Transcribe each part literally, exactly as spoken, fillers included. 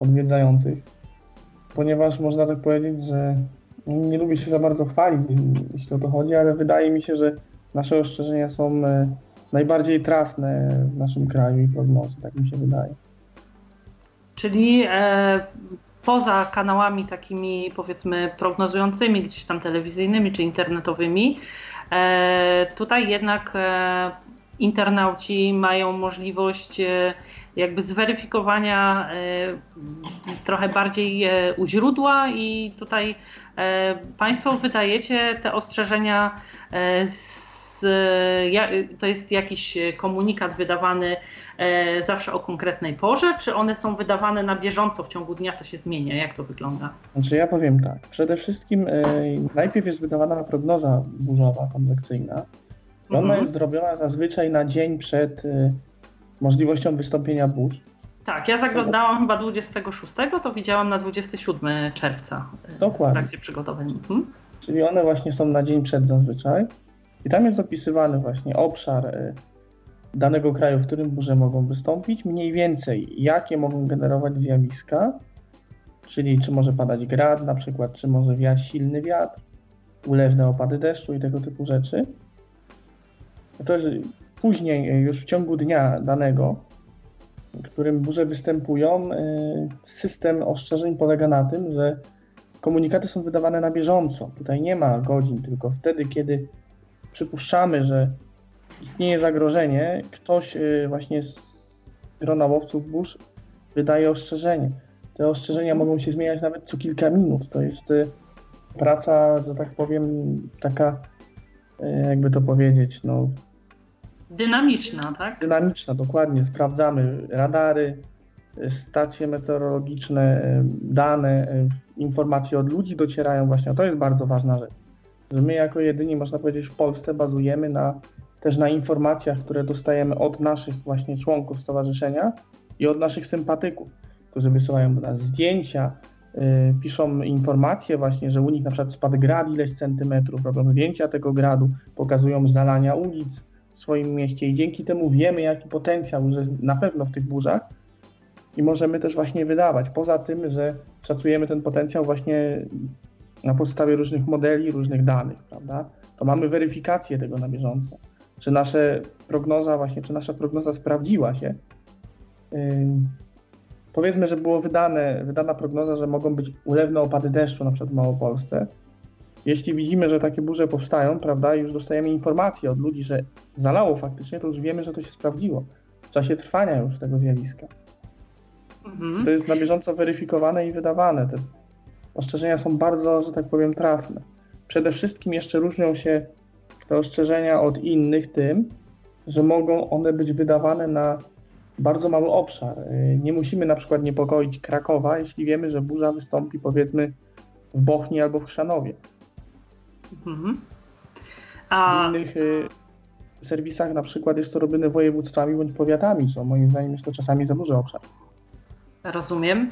odwiedzających, ponieważ można tak powiedzieć, że nie lubię się za bardzo chwalić, jeśli o to chodzi, ale wydaje mi się, że nasze ostrzeżenia są najbardziej trafne w naszym kraju i prognozy, tak mi się wydaje. Czyli e, poza kanałami takimi, powiedzmy, prognozującymi, gdzieś tam telewizyjnymi czy internetowymi, e, tutaj jednak e, internauci mają możliwość e, jakby zweryfikowania e, trochę bardziej e, u źródła i tutaj e, Państwo wydajecie te ostrzeżenia e, z, ja, to jest jakiś komunikat wydawany e, zawsze o konkretnej porze, czy one są wydawane na bieżąco w ciągu dnia, to się zmienia? Jak to wygląda? Znaczy ja powiem tak, przede wszystkim e, najpierw jest wydawana prognoza burzowa, konwekcyjna. Ona mhm. jest zrobiona zazwyczaj na dzień przed y, możliwością wystąpienia burz. Tak, ja zaglądałam chyba dwudziestego szóstego, to widziałam na dwudziestego siódmego czerwca y, Dokładnie. w trakcie przygotowań. Mhm. Czyli one właśnie są na dzień przed zazwyczaj. I tam jest opisywany właśnie obszar y, danego kraju, w którym burze mogą wystąpić, mniej więcej jakie mogą generować zjawiska, czyli czy może padać grad na przykład, czy może wiać silny wiatr, ulewne opady deszczu i tego typu rzeczy. To jest później, już w ciągu dnia danego, w którym burze występują, system ostrzeżeń polega na tym, że komunikaty są wydawane na bieżąco. Tutaj nie ma godzin, tylko wtedy, kiedy przypuszczamy, że istnieje zagrożenie, ktoś właśnie z grona łowców burz wydaje ostrzeżenie. Te ostrzeżenia mogą się zmieniać nawet co kilka minut. To jest praca, że tak powiem, taka, jakby to powiedzieć, no... Dynamiczna, tak? Dynamiczna, dokładnie. Sprawdzamy radary, stacje meteorologiczne, dane, informacje od ludzi docierają właśnie. To jest bardzo ważna rzecz. Że my jako jedyni, można powiedzieć, w Polsce bazujemy na, też na informacjach, które dostajemy od naszych właśnie członków stowarzyszenia i od naszych sympatyków, którzy wysyłają do nas zdjęcia, yy, piszą informacje właśnie, że u nich na przykład spadł grad ileś centymetrów, robią zdjęcia tego gradu, pokazują zalania ulic w swoim mieście i dzięki temu wiemy, jaki potencjał jest na pewno w tych burzach i możemy też właśnie wydawać. Poza tym, że szacujemy ten potencjał właśnie na podstawie różnych modeli, różnych danych, prawda? To mamy weryfikację tego na bieżąco. Czy nasza prognoza właśnie, czy nasza prognoza sprawdziła się? Yy, powiedzmy, że było wydane, wydana prognoza, że mogą być ulewne opady deszczu na przykład w Małopolsce. Jeśli widzimy, że takie burze powstają, prawda, i już dostajemy informacje od ludzi, że zalało faktycznie, to już wiemy, że to się sprawdziło w czasie trwania już tego zjawiska. Mhm. To jest na bieżąco weryfikowane i wydawane. Te ostrzeżenia są bardzo, że tak powiem, trafne. Przede wszystkim jeszcze różnią się te ostrzeżenia od innych tym, że mogą one być wydawane na bardzo mały obszar. Nie musimy na przykład niepokoić Krakowa, jeśli wiemy, że burza wystąpi powiedzmy w Bochni albo w Chrzanowie. Mhm. A... W innych y, serwisach na przykład jest to robione województwami bądź powiatami, co moim zdaniem jest to czasami za duży obszar. Rozumiem.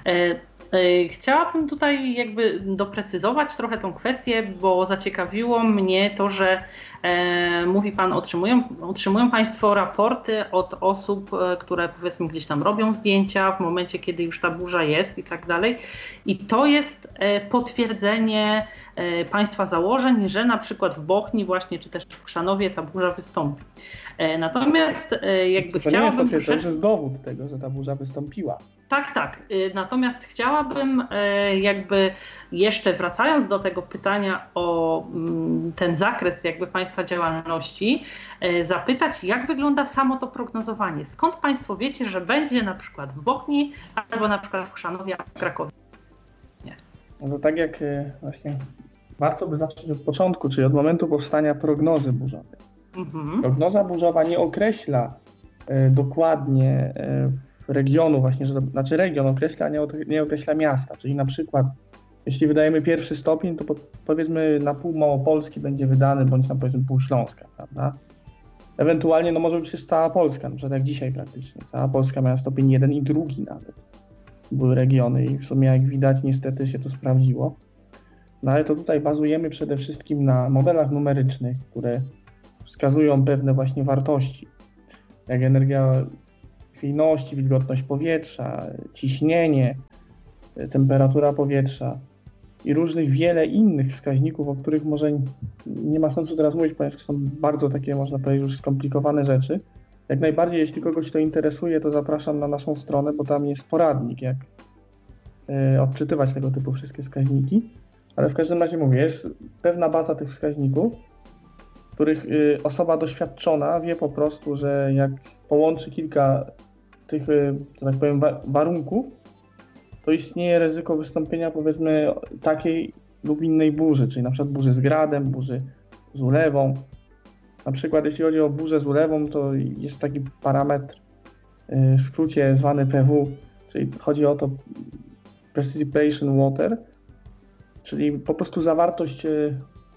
Chciałabym tutaj jakby doprecyzować trochę tą kwestię, bo zaciekawiło mnie to, że e, mówi Pan, otrzymują, otrzymują Państwo raporty od osób, które powiedzmy gdzieś tam robią zdjęcia w momencie, kiedy już ta burza jest i tak dalej. I to jest e, potwierdzenie e, Państwa założeń, że na przykład w Bochni właśnie, czy też w Chrzanowie ta burza wystąpi. E, natomiast e, jakby to chciałabym... To nie jest potwierdzenie, to jest dowód tego, że ta burza wystąpiła. Tak, tak. Natomiast chciałabym jakby jeszcze wracając do tego pytania o ten zakres jakby Państwa działalności, zapytać, jak wygląda samo to prognozowanie. Skąd Państwo wiecie, że będzie na przykład w Bochni albo na przykład w Chrzanowie, a w Krakowie? Nie. No to tak jak właśnie warto by zacząć od początku, czyli od momentu powstania prognozy burzowej. Mhm. Prognoza burzowa nie określa dokładnie regionu właśnie, że to, znaczy region określa, a nie, nie określa miasta, czyli na przykład jeśli wydajemy pierwszy stopień, to po, powiedzmy na pół Małopolski będzie wydany, bądź na powiedzmy pół Śląska, prawda? Ewentualnie no może być też cała Polska, na przykład jak dzisiaj praktycznie, cała Polska miała stopień jeden i drugi nawet. Były regiony i w sumie jak widać niestety się to sprawdziło. No ale to tutaj bazujemy przede wszystkim na modelach numerycznych, które wskazują pewne właśnie wartości, jak energia chwiejności, wilgotność powietrza, ciśnienie, temperatura powietrza i różnych wiele innych wskaźników, o których może nie ma sensu teraz mówić, ponieważ to są bardzo takie, można powiedzieć, już skomplikowane rzeczy. Jak najbardziej, jeśli kogoś to interesuje, to zapraszam na naszą stronę, bo tam jest poradnik, jak y, odczytywać tego typu wszystkie wskaźniki. Ale w każdym razie mówię, jest pewna baza tych wskaźników, których y, osoba doświadczona wie po prostu, że jak połączy kilka tych, y, że tak powiem, wa- warunków, to istnieje ryzyko wystąpienia, powiedzmy, takiej lub innej burzy, czyli na przykład burzy z gradem, burzy z ulewą. Na przykład jeśli chodzi o burzę z ulewą, to jest taki parametr y, w skrócie zwany P W, czyli chodzi o to Precipitation Water, czyli po prostu zawartość y,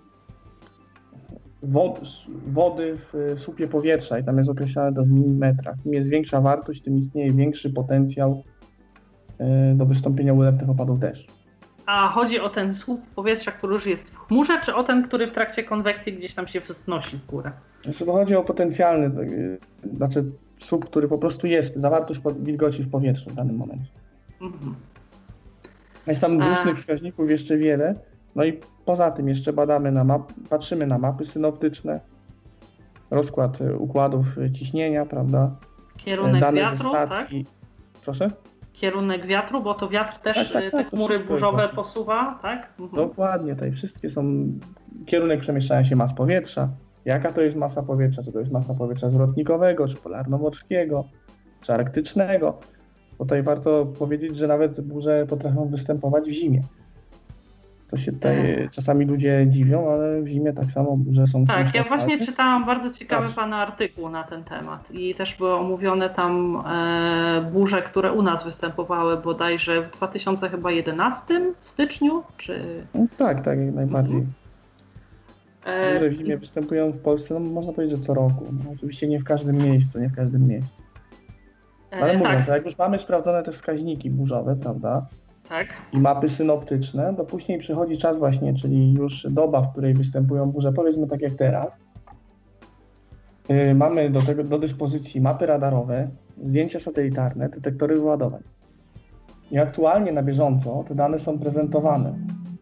wody w słupie powietrza i tam jest określane to w milimetrach. Im jest większa wartość, tym istnieje większy potencjał do wystąpienia ulewnych opadów deszczu. A chodzi o ten słup powietrza, który już jest w chmurze, czy o ten, który w trakcie konwekcji gdzieś tam się wznosi w górę? Znaczy to chodzi o potencjalny, znaczy słup, który po prostu jest, zawartość wilgoci w powietrzu w danym momencie. Mhm. Jest tam różnych wskaźników jeszcze wiele, no i poza tym jeszcze badamy na map, patrzymy na mapy synoptyczne, rozkład układów ciśnienia, prawda? Kierunek dane wiatru, ze stacji. Tak? Proszę? Kierunek wiatru, bo to wiatr też tak, tak, tak, te chmury burzowe posuwa, tak? Mhm. Dokładnie, tutaj wszystkie są, kierunek przemieszczania się mas powietrza, jaka to jest masa powietrza, czy to jest masa powietrza zwrotnikowego, czy polarnomorskiego, czy arktycznego. Tutaj warto powiedzieć, że nawet burze potrafią występować w zimie. To się tutaj hmm. czasami ludzie dziwią, ale w zimie tak samo burze są. Tak, ja właśnie czytałam bardzo ciekawy tak. pana artykuł na ten temat i też były omówione tam e, burze, które u nas występowały bodajże w dwa tysiące jedenastym w styczniu, czy... No, tak, tak, jak najbardziej. Hmm. Burze w zimie e... występują w Polsce, no można powiedzieć, że co roku. No, oczywiście nie w każdym miejscu, nie w każdym miejscu. Ale e, mówiąc, tak. jak już mamy sprawdzone te wskaźniki burzowe, prawda? Tak. I mapy synoptyczne, to później przychodzi czas właśnie, czyli już doba, w której występują burze, powiedzmy tak jak teraz. Yy, mamy do tego do dyspozycji mapy radarowe, zdjęcia satelitarne, detektory wyładowań. I aktualnie na bieżąco te dane są prezentowane.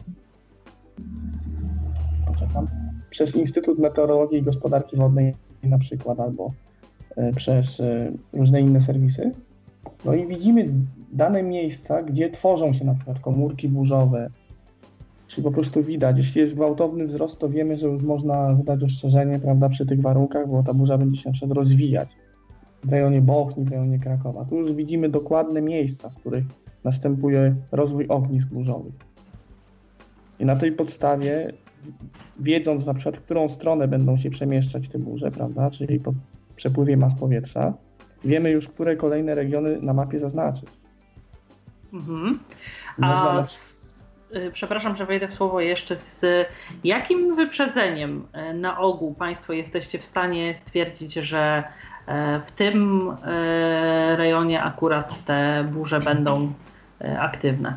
Poczekam. Przez Instytut Meteorologii i Gospodarki Wodnej na przykład, albo yy, przez yy, różne inne serwisy. No i widzimy dane miejsca, gdzie tworzą się na przykład komórki burzowe, czyli po prostu widać, jeśli jest gwałtowny wzrost, to wiemy, że już można wydać ostrzeżenie, prawda, przy tych warunkach, bo ta burza będzie się na przykład rozwijać w rejonie Bochni, w rejonie Krakowa. Tu już widzimy dokładne miejsca, w których następuje rozwój ognisk burzowych. I na tej podstawie, wiedząc na przykład, w którą stronę będą się przemieszczać te burze, prawda, czyli po przepływie mas powietrza, wiemy już, które kolejne regiony na mapie zaznaczyć. Mhm. A na... z, przepraszam, że wejdę w słowo jeszcze. Z jakim wyprzedzeniem na ogół Państwo jesteście w stanie stwierdzić, że w tym rejonie akurat te burze będą aktywne?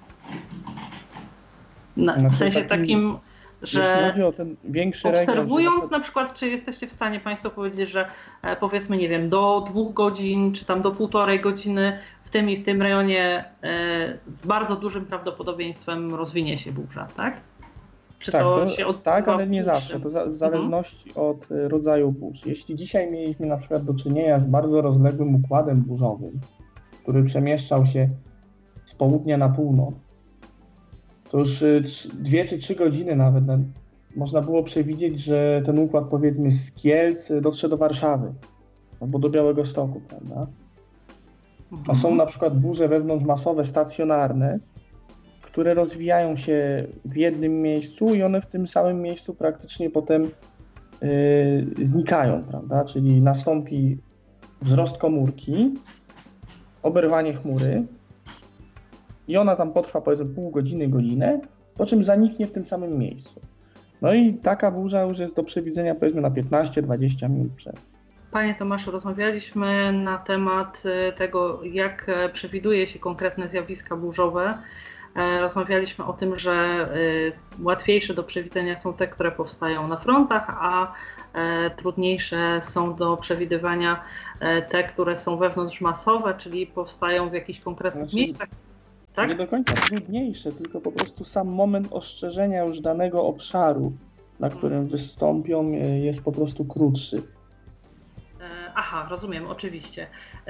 Na, w sensie takim, że chodzi o ten większy obserwując region, na przykład, czy jesteście w stanie Państwo powiedzieć, że powiedzmy, nie wiem, do dwóch godzin, czy tam do półtorej godziny w tym i w tym rejonie z bardzo dużym prawdopodobieństwem rozwinie się burza, tak? Czy tak, to, to się odbywa tak, ale nie zawsze. To w zależności mhm. od rodzaju burz. Jeśli dzisiaj mieliśmy na przykład do czynienia z bardzo rozległym układem burzowym, który przemieszczał się z południa na północ, to już dwie czy trzy godziny nawet można było przewidzieć, że ten układ, powiedzmy, z Kielc dotrze do Warszawy albo do Białegostoku, prawda? A są na przykład burze wewnątrzmasowe, stacjonarne, które rozwijają się w jednym miejscu i one w tym samym miejscu praktycznie potem yy, znikają, prawda? Czyli nastąpi wzrost komórki, oberwanie chmury i ona tam potrwa, powiedzmy, pół godziny, godzinę, po czym zaniknie w tym samym miejscu. No i taka burza już jest do przewidzenia, powiedzmy, na piętnaście do dwudziestu minut przed. Panie Tomaszu, rozmawialiśmy na temat tego, jak przewiduje się konkretne zjawiska burzowe. Rozmawialiśmy o tym, że łatwiejsze do przewidzenia są te, które powstają na frontach, a trudniejsze są do przewidywania te, które są wewnątrzmasowe, czyli powstają w jakichś konkretnych znaczy, miejscach. Tak? Nie do końca trudniejsze, tylko po prostu sam moment ostrzeżenia już danego obszaru, na którym wystąpią, jest po prostu krótszy. Aha, rozumiem, oczywiście.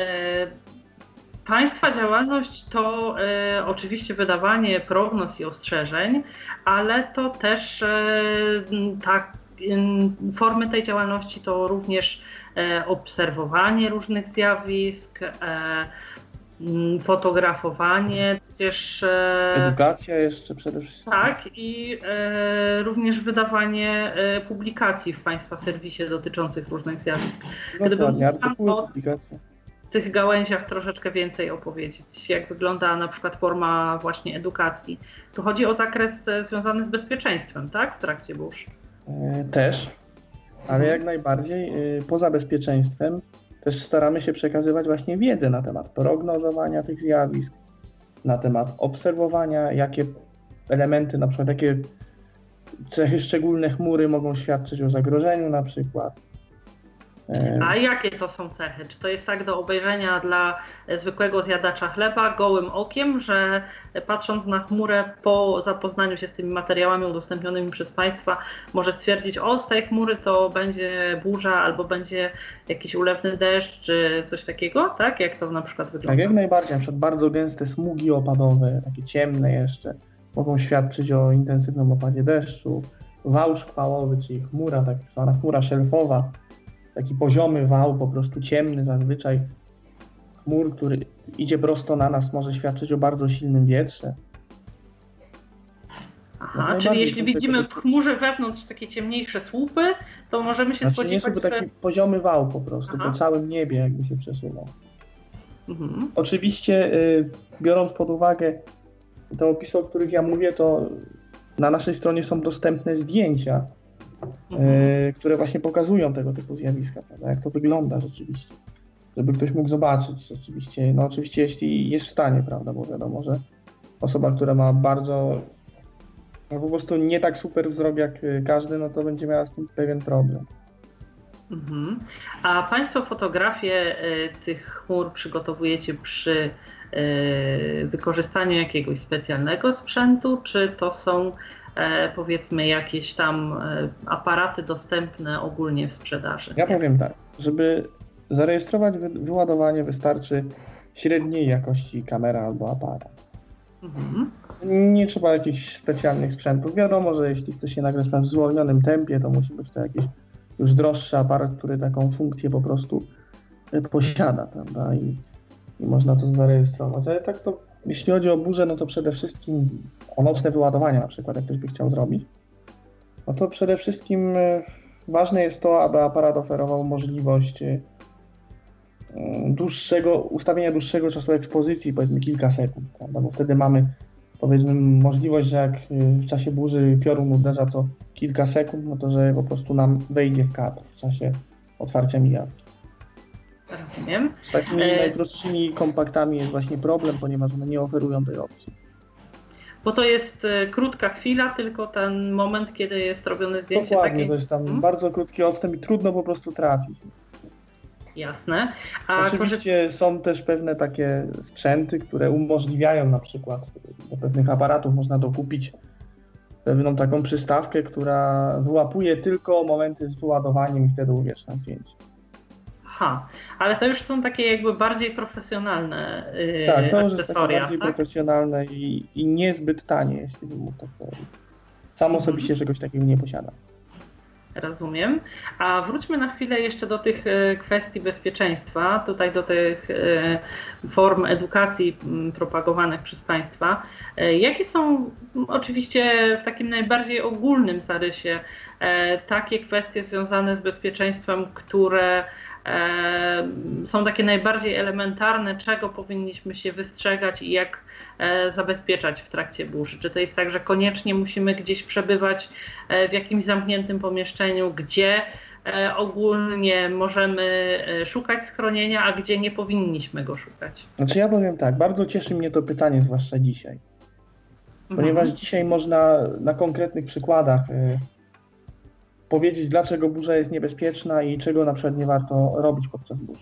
Państwa działalność to e, oczywiście wydawanie prognoz i ostrzeżeń, ale to też e, tak, e, formy tej działalności to również e, obserwowanie różnych zjawisk, e, fotografowanie, też e, edukacja jeszcze przede wszystkim. Tak, i e, również wydawanie e, publikacji w Państwa serwisie dotyczących różnych zjawisk. Dokładnie, artykuły, publikacje. W tych gałęziach troszeczkę więcej opowiedzieć, jak wygląda na przykład forma właśnie edukacji. Tu chodzi o zakres związany z bezpieczeństwem, tak? W trakcie burz. Też, ale jak najbardziej poza bezpieczeństwem też staramy się przekazywać właśnie wiedzę na temat prognozowania tych zjawisk, na temat obserwowania, jakie elementy, na przykład jakie cechy szczególne chmury mogą świadczyć o zagrożeniu na przykład. A jakie to są cechy? Czy to jest tak do obejrzenia dla zwykłego zjadacza chleba gołym okiem, że patrząc na chmurę po zapoznaniu się z tymi materiałami udostępnionymi przez Państwa może stwierdzić, o z tej chmury to będzie burza albo będzie jakiś ulewny deszcz czy coś takiego, tak? Jak to na przykład wygląda? Tak, jak najbardziej. Na przykład bardzo gęste smugi opadowe, takie ciemne jeszcze, mogą świadczyć o intensywnym opadzie deszczu. Wał szkwałowy, czyli chmura, tak zwana chmura szelfowa, taki poziomy wał, po prostu ciemny zazwyczaj, chmur, który idzie prosto na nas, może świadczyć o bardzo silnym wietrze. Aha, no czyli jeśli widzimy w chmurze wewnątrz takie ciemniejsze słupy, to możemy się znaczy, spodziewać, nie, że... taki poziomy wał po prostu, Aha. po całym niebie jakby się przesuwał. Mhm. Oczywiście y, biorąc pod uwagę te opisy, o których ja mówię, to na naszej stronie są dostępne zdjęcia, Mhm. Y, które właśnie pokazują tego typu zjawiska, prawda? Jak to wygląda rzeczywiście, żeby ktoś mógł zobaczyć rzeczywiście, no oczywiście jeśli jest w stanie, prawda, bo wiadomo, że osoba, która ma bardzo, no po prostu nie tak super wzrok jak każdy, no to będzie miała z tym pewien problem. Mhm. A Państwo fotografie y, tych chmur przygotowujecie przy y, wykorzystaniu jakiegoś specjalnego sprzętu, czy to są powiedzmy jakieś tam aparaty dostępne ogólnie w sprzedaży? Ja powiem tak, żeby zarejestrować wy- wyładowanie wystarczy średniej jakości kamera albo aparat. Mhm. Nie trzeba jakichś specjalnych sprzętów. Wiadomo, że jeśli chce się nagrać w zwolnionym tempie, to musi być to jakiś już droższy aparat, który taką funkcję po prostu posiada, prawda? I, i można to zarejestrować. Ale tak to, jeśli chodzi o burzę, no to przede wszystkim o nocne wyładowanie na przykład, jak ktoś by chciał zrobić, no to przede wszystkim ważne jest to, aby aparat oferował możliwość dłuższego, ustawienia dłuższego czasu ekspozycji, powiedzmy kilka sekund, prawda? Bo wtedy mamy, powiedzmy, możliwość, że jak w czasie burzy piorun uderza co kilka sekund, no to że po prostu nam wejdzie w kadr w czasie otwarcia mijawki. Rozumiem. Z takimi e... najprostszymi kompaktami jest właśnie problem, ponieważ one nie oferują tej opcji. Bo to jest krótka chwila, tylko ten moment, kiedy jest robione zdjęcie. Dokładnie, takie... to jest tam hmm? bardzo krótki odstęp i trudno po prostu trafić. Jasne. A Oczywiście korzyst... są też pewne takie sprzęty, które umożliwiają na przykład do pewnych aparatów można dokupić pewną taką przystawkę, która wyłapuje tylko momenty z wyładowaniem i wtedy uwiecznia zdjęcie. Aha, ale to już są takie jakby bardziej profesjonalne yy, tak, to już jest takie bardziej tak? profesjonalne i, i niezbyt tanie, jeśli bym mógł tak powiedzieć. Sam osobiście mm-hmm. czegoś takiego nie posiadam. Rozumiem. A wróćmy na chwilę jeszcze do tych kwestii bezpieczeństwa, tutaj do tych form edukacji propagowanych przez Państwa. Jakie są oczywiście w takim najbardziej ogólnym zarysie takie kwestie związane z bezpieczeństwem, które są takie najbardziej elementarne, czego powinniśmy się wystrzegać i jak zabezpieczać w trakcie burzy? Czy to jest tak, że koniecznie musimy gdzieś przebywać w jakimś zamkniętym pomieszczeniu, gdzie ogólnie możemy szukać schronienia, a gdzie nie powinniśmy go szukać? Znaczy ja powiem tak, bardzo cieszy mnie to pytanie, zwłaszcza dzisiaj. ponieważ Mhm. dzisiaj można na konkretnych przykładach y, powiedzieć, dlaczego burza jest niebezpieczna i czego na przykład nie warto robić podczas burzy.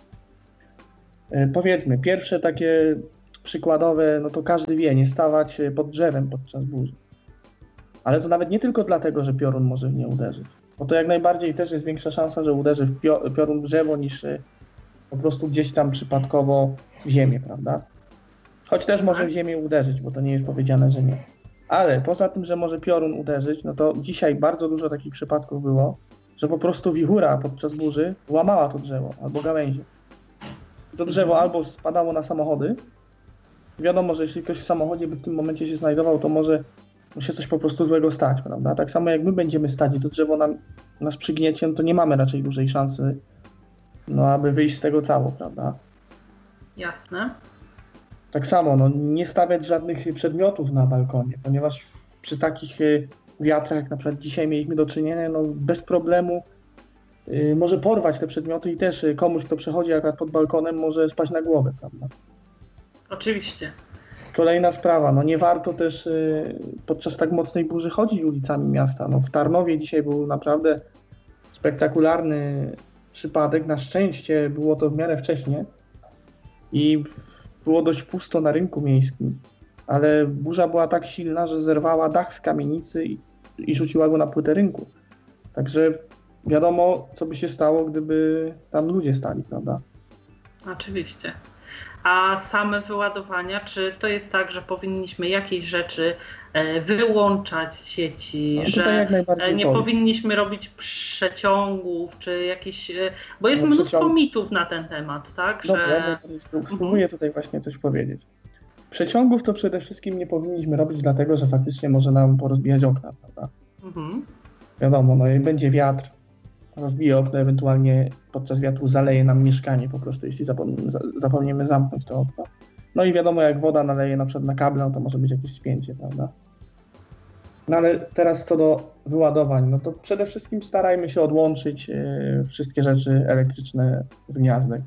Y, powiedzmy, pierwsze takie przykładowe, no to każdy wie, nie stawać pod drzewem podczas burzy. Ale to nawet nie tylko dlatego, że piorun może w nie uderzyć, bo to jak najbardziej też jest większa szansa, że uderzy w pio- piorun w drzewo niż y, po prostu gdzieś tam przypadkowo w ziemię, prawda? Choć też może w ziemię uderzyć, bo to nie jest powiedziane, że nie. Ale poza tym, że może piorun uderzyć, no to dzisiaj bardzo dużo takich przypadków było, że po prostu wichura podczas burzy łamała to drzewo albo gałęzie. To drzewo albo spadało na samochody. Wiadomo, że jeśli ktoś w samochodzie by w tym momencie się znajdował, to może się coś po prostu złego stać, prawda? Tak samo jak my będziemy stać i to drzewo nam, nas przygniecie, no to nie mamy raczej dużej szansy, no aby wyjść z tego cało, prawda? Jasne. Tak samo, no, nie stawiać żadnych przedmiotów na balkonie, ponieważ przy takich y, wiatrach, jak na przykład dzisiaj mieliśmy do czynienia, no, bez problemu y, może porwać te przedmioty i też y, komuś, kto przechodzi akurat pod balkonem, może spaść na głowę, prawda? Oczywiście. Kolejna sprawa, no nie warto też y, podczas tak mocnej burzy chodzić ulicami miasta. No, w Tarnowie dzisiaj był naprawdę spektakularny przypadek, na szczęście było to w miarę wcześnie i było dość pusto na rynku miejskim, ale burza była tak silna, że zerwała dach z kamienicy i, i rzuciła go na płytę rynku. Także wiadomo, co by się stało, gdyby tam ludzie stali, prawda? Oczywiście. A same wyładowania, czy to jest tak, że powinniśmy jakieś rzeczy e, wyłączać z sieci, No, tutaj jak że najbardziej e, nie to. powinniśmy robić przeciągów, czy jakieś, e, bo jest No, mnóstwo przeciąg- mitów na ten temat, tak? Dobra, ja Że najbardziej spró- spróbuję tutaj właśnie coś powiedzieć. Przeciągów to przede wszystkim nie powinniśmy robić, dlatego że faktycznie może nam porozbijać okna, prawda? mhm. Wiadomo, no jak będzie wiatr, rozbije okno, ewentualnie podczas wiatru zaleje nam mieszkanie po prostu, jeśli zapomnimy, za- zapomnimy zamknąć to okno. No i wiadomo, jak woda naleje na przykład na kable, no to może być jakieś spięcie, prawda? No ale teraz co do wyładowań, no to przede wszystkim starajmy się odłączyć yy, wszystkie rzeczy elektryczne z gniazdek.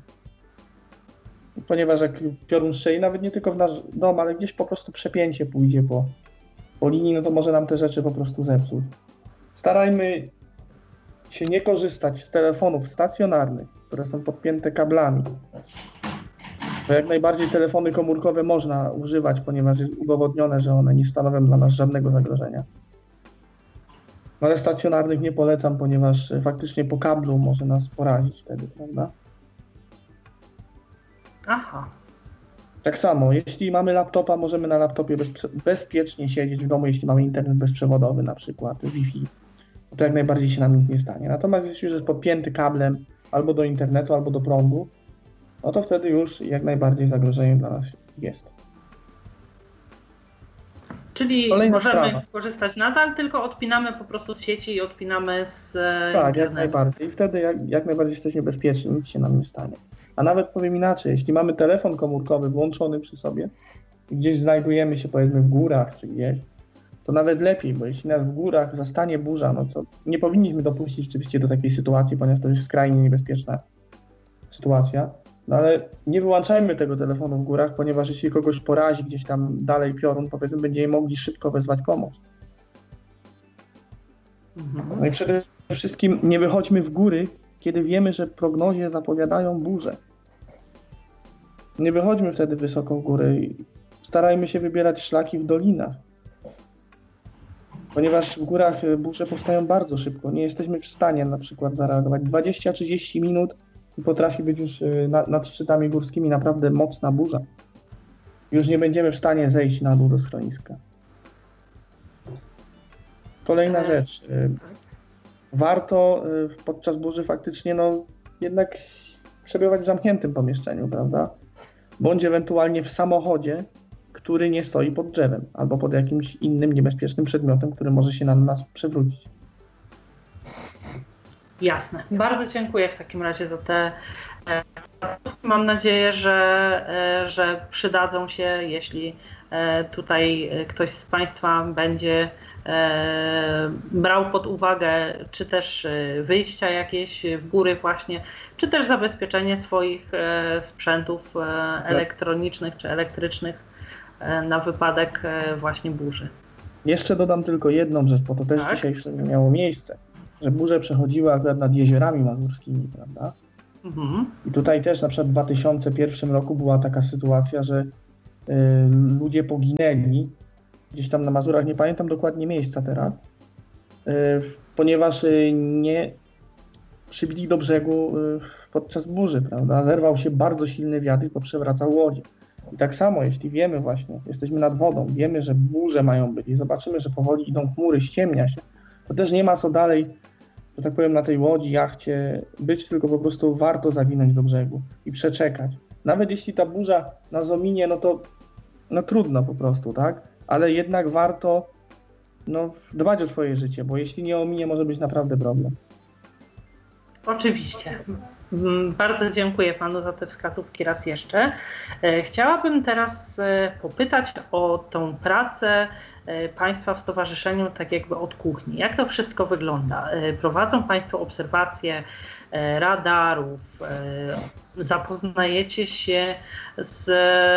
Ponieważ jak piorun strzeli, nawet nie tylko w nasz dom, ale gdzieś po prostu przepięcie pójdzie po, po linii, no to może nam te rzeczy po prostu zepsuć. Starajmy się nie korzystać z telefonów stacjonarnych, które są podpięte kablami. Bo jak najbardziej telefony komórkowe można używać, ponieważ jest udowodnione, że one nie stanowią dla nas żadnego zagrożenia. No ale stacjonarnych nie polecam, ponieważ faktycznie po kablu może nas porazić wtedy, prawda? Aha. Tak samo, jeśli mamy laptopa, możemy na laptopie bezprze- bezpiecznie siedzieć w domu, jeśli mamy internet bezprzewodowy, na przykład Wi-Fi. To jak najbardziej się nam nic nie stanie. Natomiast jeśli już jest podpięty kablem albo do internetu, albo do prądu, no to wtedy już jak najbardziej zagrożeniem dla nas jest. Czyli Kolejna możemy sprawa. korzystać nadal, tylko odpinamy po prostu z sieci i odpinamy z e, Tak, internetu. jak najbardziej. I wtedy jak, jak najbardziej jesteśmy bezpieczni, nic się nam nie stanie. A nawet powiem inaczej, jeśli mamy telefon komórkowy włączony przy sobie i gdzieś znajdujemy się powiedzmy w górach czy gdzieś, to nawet lepiej, bo jeśli nas w górach zastanie burza, no to nie powinniśmy dopuścić rzeczywiście do takiej sytuacji, ponieważ to jest skrajnie niebezpieczna sytuacja. No ale nie wyłączajmy tego telefonu w górach, ponieważ jeśli kogoś porazi gdzieś tam dalej piorun, powiedzmy, będziemy mogli szybko wezwać pomoc. Mhm. No i przede wszystkim nie wychodźmy w góry, kiedy wiemy, że prognozie zapowiadają burze. Nie wychodźmy wtedy wysoko w góry i starajmy się wybierać szlaki w dolinach. Ponieważ w górach burze powstają bardzo szybko. Nie jesteśmy w stanie na przykład zareagować. dwadzieścia trzydzieści minut i potrafi być już na, nad szczytami górskimi naprawdę mocna burza. Już nie będziemy w stanie zejść na dół do schroniska. Kolejna E, rzecz. y, Warto y, podczas burzy faktycznie no, jednak przebywać w zamkniętym pomieszczeniu, prawda? Bądź ewentualnie w samochodzie, który nie stoi pod drzewem albo pod jakimś innym niebezpiecznym przedmiotem, który może się na nas przewrócić. Jasne. Bardzo dziękuję w takim razie za te e, mam nadzieję, że, e, że przydadzą się, jeśli e, tutaj ktoś z Państwa będzie e, brał pod uwagę, czy też e, wyjścia jakieś w góry właśnie, czy też zabezpieczenie swoich e, sprzętów e, elektronicznych czy elektrycznych na wypadek właśnie burzy. Jeszcze dodam tylko jedną rzecz, bo to też tak? dzisiaj miało miejsce, że burze przechodziły akurat nad jeziorami mazurskimi, prawda? Mhm. I tutaj też na przykład w dwa tysiące pierwszym roku była taka sytuacja, że y, ludzie poginęli gdzieś tam na Mazurach, nie pamiętam dokładnie miejsca teraz, y, ponieważ y, nie przybili do brzegu y, podczas burzy, prawda? Zerwał się bardzo silny wiatr i poprzewracał łodzie. I tak samo, jeśli wiemy właśnie, jesteśmy nad wodą, wiemy, że burze mają być i zobaczymy, że powoli idą chmury, ściemnia się, to też nie ma co dalej, że tak powiem, na tej łodzi, jachcie być, tylko po prostu warto zawinąć do brzegu i przeczekać. Nawet jeśli ta burza nas ominie, no to no trudno po prostu, tak? Ale jednak warto no, dbać o swoje życie, bo jeśli nie ominie, może być naprawdę problem. Oczywiście. Bardzo dziękuję Panu za te wskazówki raz jeszcze. Chciałabym teraz popytać o tą pracę Państwa w stowarzyszeniu tak jakby od kuchni. Jak to wszystko wygląda? Prowadzą Państwo obserwacje radarów, zapoznajecie się z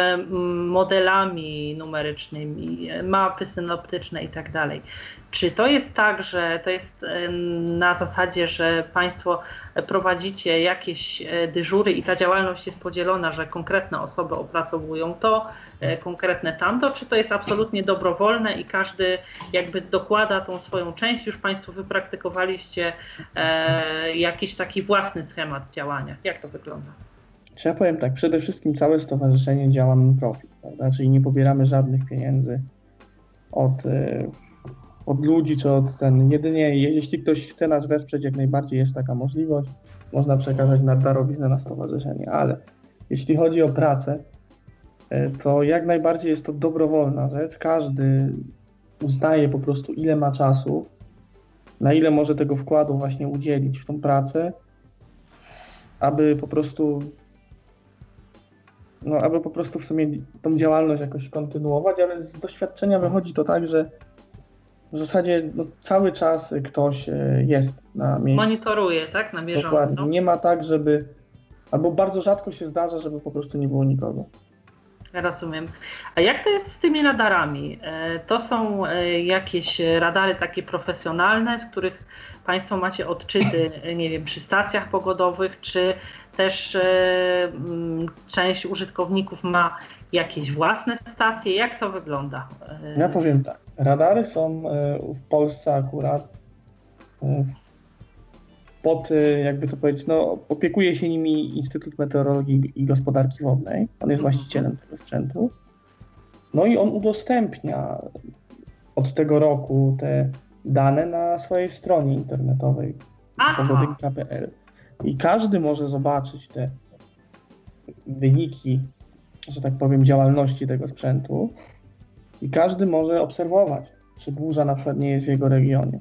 modelami numerycznymi, mapy synoptyczne i tak dalej. Czy to jest tak, że to jest na zasadzie, że Państwo prowadzicie jakieś dyżury i ta działalność jest podzielona, że konkretne osoby opracowują to, konkretne tamto, czy to jest absolutnie dobrowolne i każdy jakby dokłada tą swoją część? Już Państwo wypraktykowaliście jakiś taki własny schemat działania. Jak to wygląda? Czy ja powiem tak, przede wszystkim całe stowarzyszenie działa non-profit, prawda? Czyli nie pobieramy żadnych pieniędzy od, od ludzi czy od ten. Jedynie jeśli ktoś chce nas wesprzeć, jak najbardziej jest taka możliwość, można przekazać na darowiznę na stowarzyszenie, ale jeśli chodzi o pracę, to jak najbardziej jest to dobrowolna rzecz. Każdy uznaje po prostu, ile ma czasu, na ile może tego wkładu właśnie udzielić w tą pracę, aby po prostu no, aby po prostu w sumie tą działalność jakoś kontynuować, ale z doświadczenia wychodzi to tak, że w zasadzie no, cały czas ktoś jest na miejscu. Monitoruje, tak? Na bieżąco. Dokładnie. Nie ma tak, żeby, albo bardzo rzadko się zdarza, żeby po prostu nie było nikogo. Rozumiem. A jak to jest z tymi radarami? To są jakieś radary takie profesjonalne, z których Państwo macie odczyty, nie wiem, przy stacjach pogodowych, czy też e, część użytkowników ma jakieś własne stacje? Jak to wygląda? Ja powiem tak. Radary są w Polsce akurat pod, jakby to powiedzieć, no opiekuje się nimi Instytut Meteorologii i Gospodarki Wodnej. On jest właścicielem tego sprzętu. No i on udostępnia od tego roku te dane na swojej stronie internetowej pogodynka kropka pe el. I każdy może zobaczyć te wyniki, że tak powiem, działalności tego sprzętu i każdy może obserwować, czy burza na przykład nie jest w jego regionie.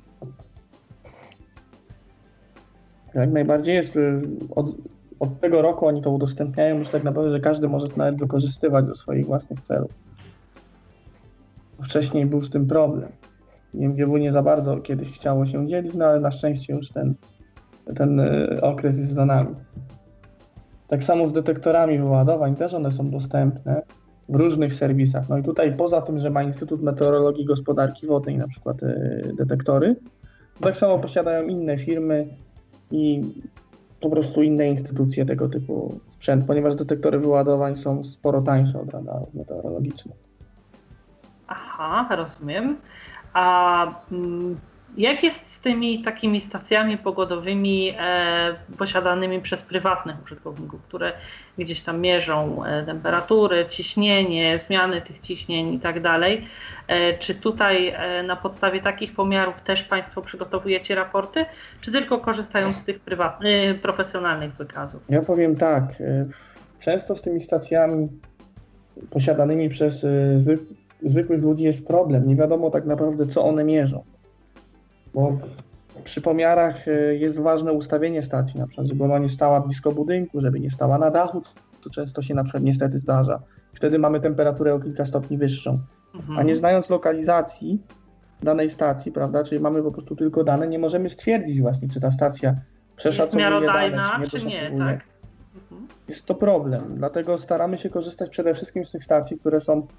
Jak najbardziej jest, od, od tego roku oni to udostępniają, już tak naprawdę, że każdy może to nawet wykorzystywać do swoich własnych celów. Wcześniej był z tym problem. Nie wiem, nie za bardzo kiedyś chciało się dzielić, no ale na szczęście już ten, ten okres jest za nami. Tak samo z detektorami wyładowań, też one są dostępne w różnych serwisach. No i tutaj poza tym, że ma Instytut Meteorologii i Gospodarki Wodnej na przykład detektory, tak samo posiadają inne firmy i po prostu inne instytucje tego typu sprzęt, ponieważ detektory wyładowań są sporo tańsze od radarów meteorologicznych. Aha, rozumiem. A mm, jak jest z tymi takimi stacjami pogodowymi e, posiadanymi przez prywatnych użytkowników, które gdzieś tam mierzą e, temperatury, ciśnienie, zmiany tych ciśnień i tak dalej? E, czy tutaj e, na podstawie takich pomiarów też Państwo przygotowujecie raporty, czy tylko korzystają z tych prywatnych, profesjonalnych wykazów? Ja powiem tak, e, często z tymi stacjami posiadanymi przez e, zwykłych zwykłych ludzi jest problem. Nie wiadomo tak naprawdę, co one mierzą. Bo przy pomiarach jest ważne ustawienie stacji, na przykład, żeby ona nie stała blisko budynku, żeby nie stała na dachu, co często się na przykład niestety zdarza. Wtedy mamy temperaturę o kilka stopni wyższą. Mhm. A nie znając lokalizacji danej stacji, prawda, czyli mamy po prostu tylko dane, nie możemy stwierdzić właśnie, czy ta stacja przeszacowuje jest dane, czy nie czy przeszacowuje. nie, tak? Jest to problem, dlatego staramy się korzystać przede wszystkim z tych stacji, które są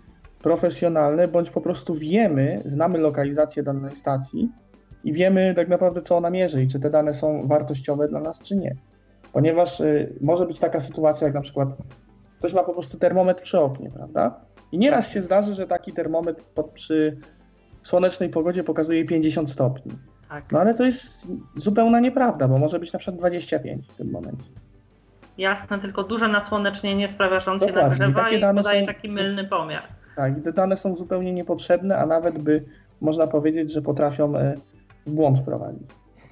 profesjonalne, bądź po prostu wiemy, znamy lokalizację danej stacji i wiemy tak naprawdę, co ona mierzy i czy te dane są wartościowe dla nas, czy nie. Ponieważ y, może być taka sytuacja, jak na przykład ktoś ma po prostu termometr przy oknie, prawda? I nieraz się zdarzy, że taki termometr pod, przy słonecznej pogodzie pokazuje pięćdziesiąt stopni. Tak. No ale to jest zupełna nieprawda, bo może być na przykład dwadzieścia pięć w tym momencie. Jasne, tylko duże nasłonecznienie sprawia, że on się Dokładnie. nagrzewa I i dane podaje są- taki mylny pomiar. Tak, i te dane są zupełnie niepotrzebne, a nawet by można powiedzieć, że potrafią e, w błąd wprowadzić.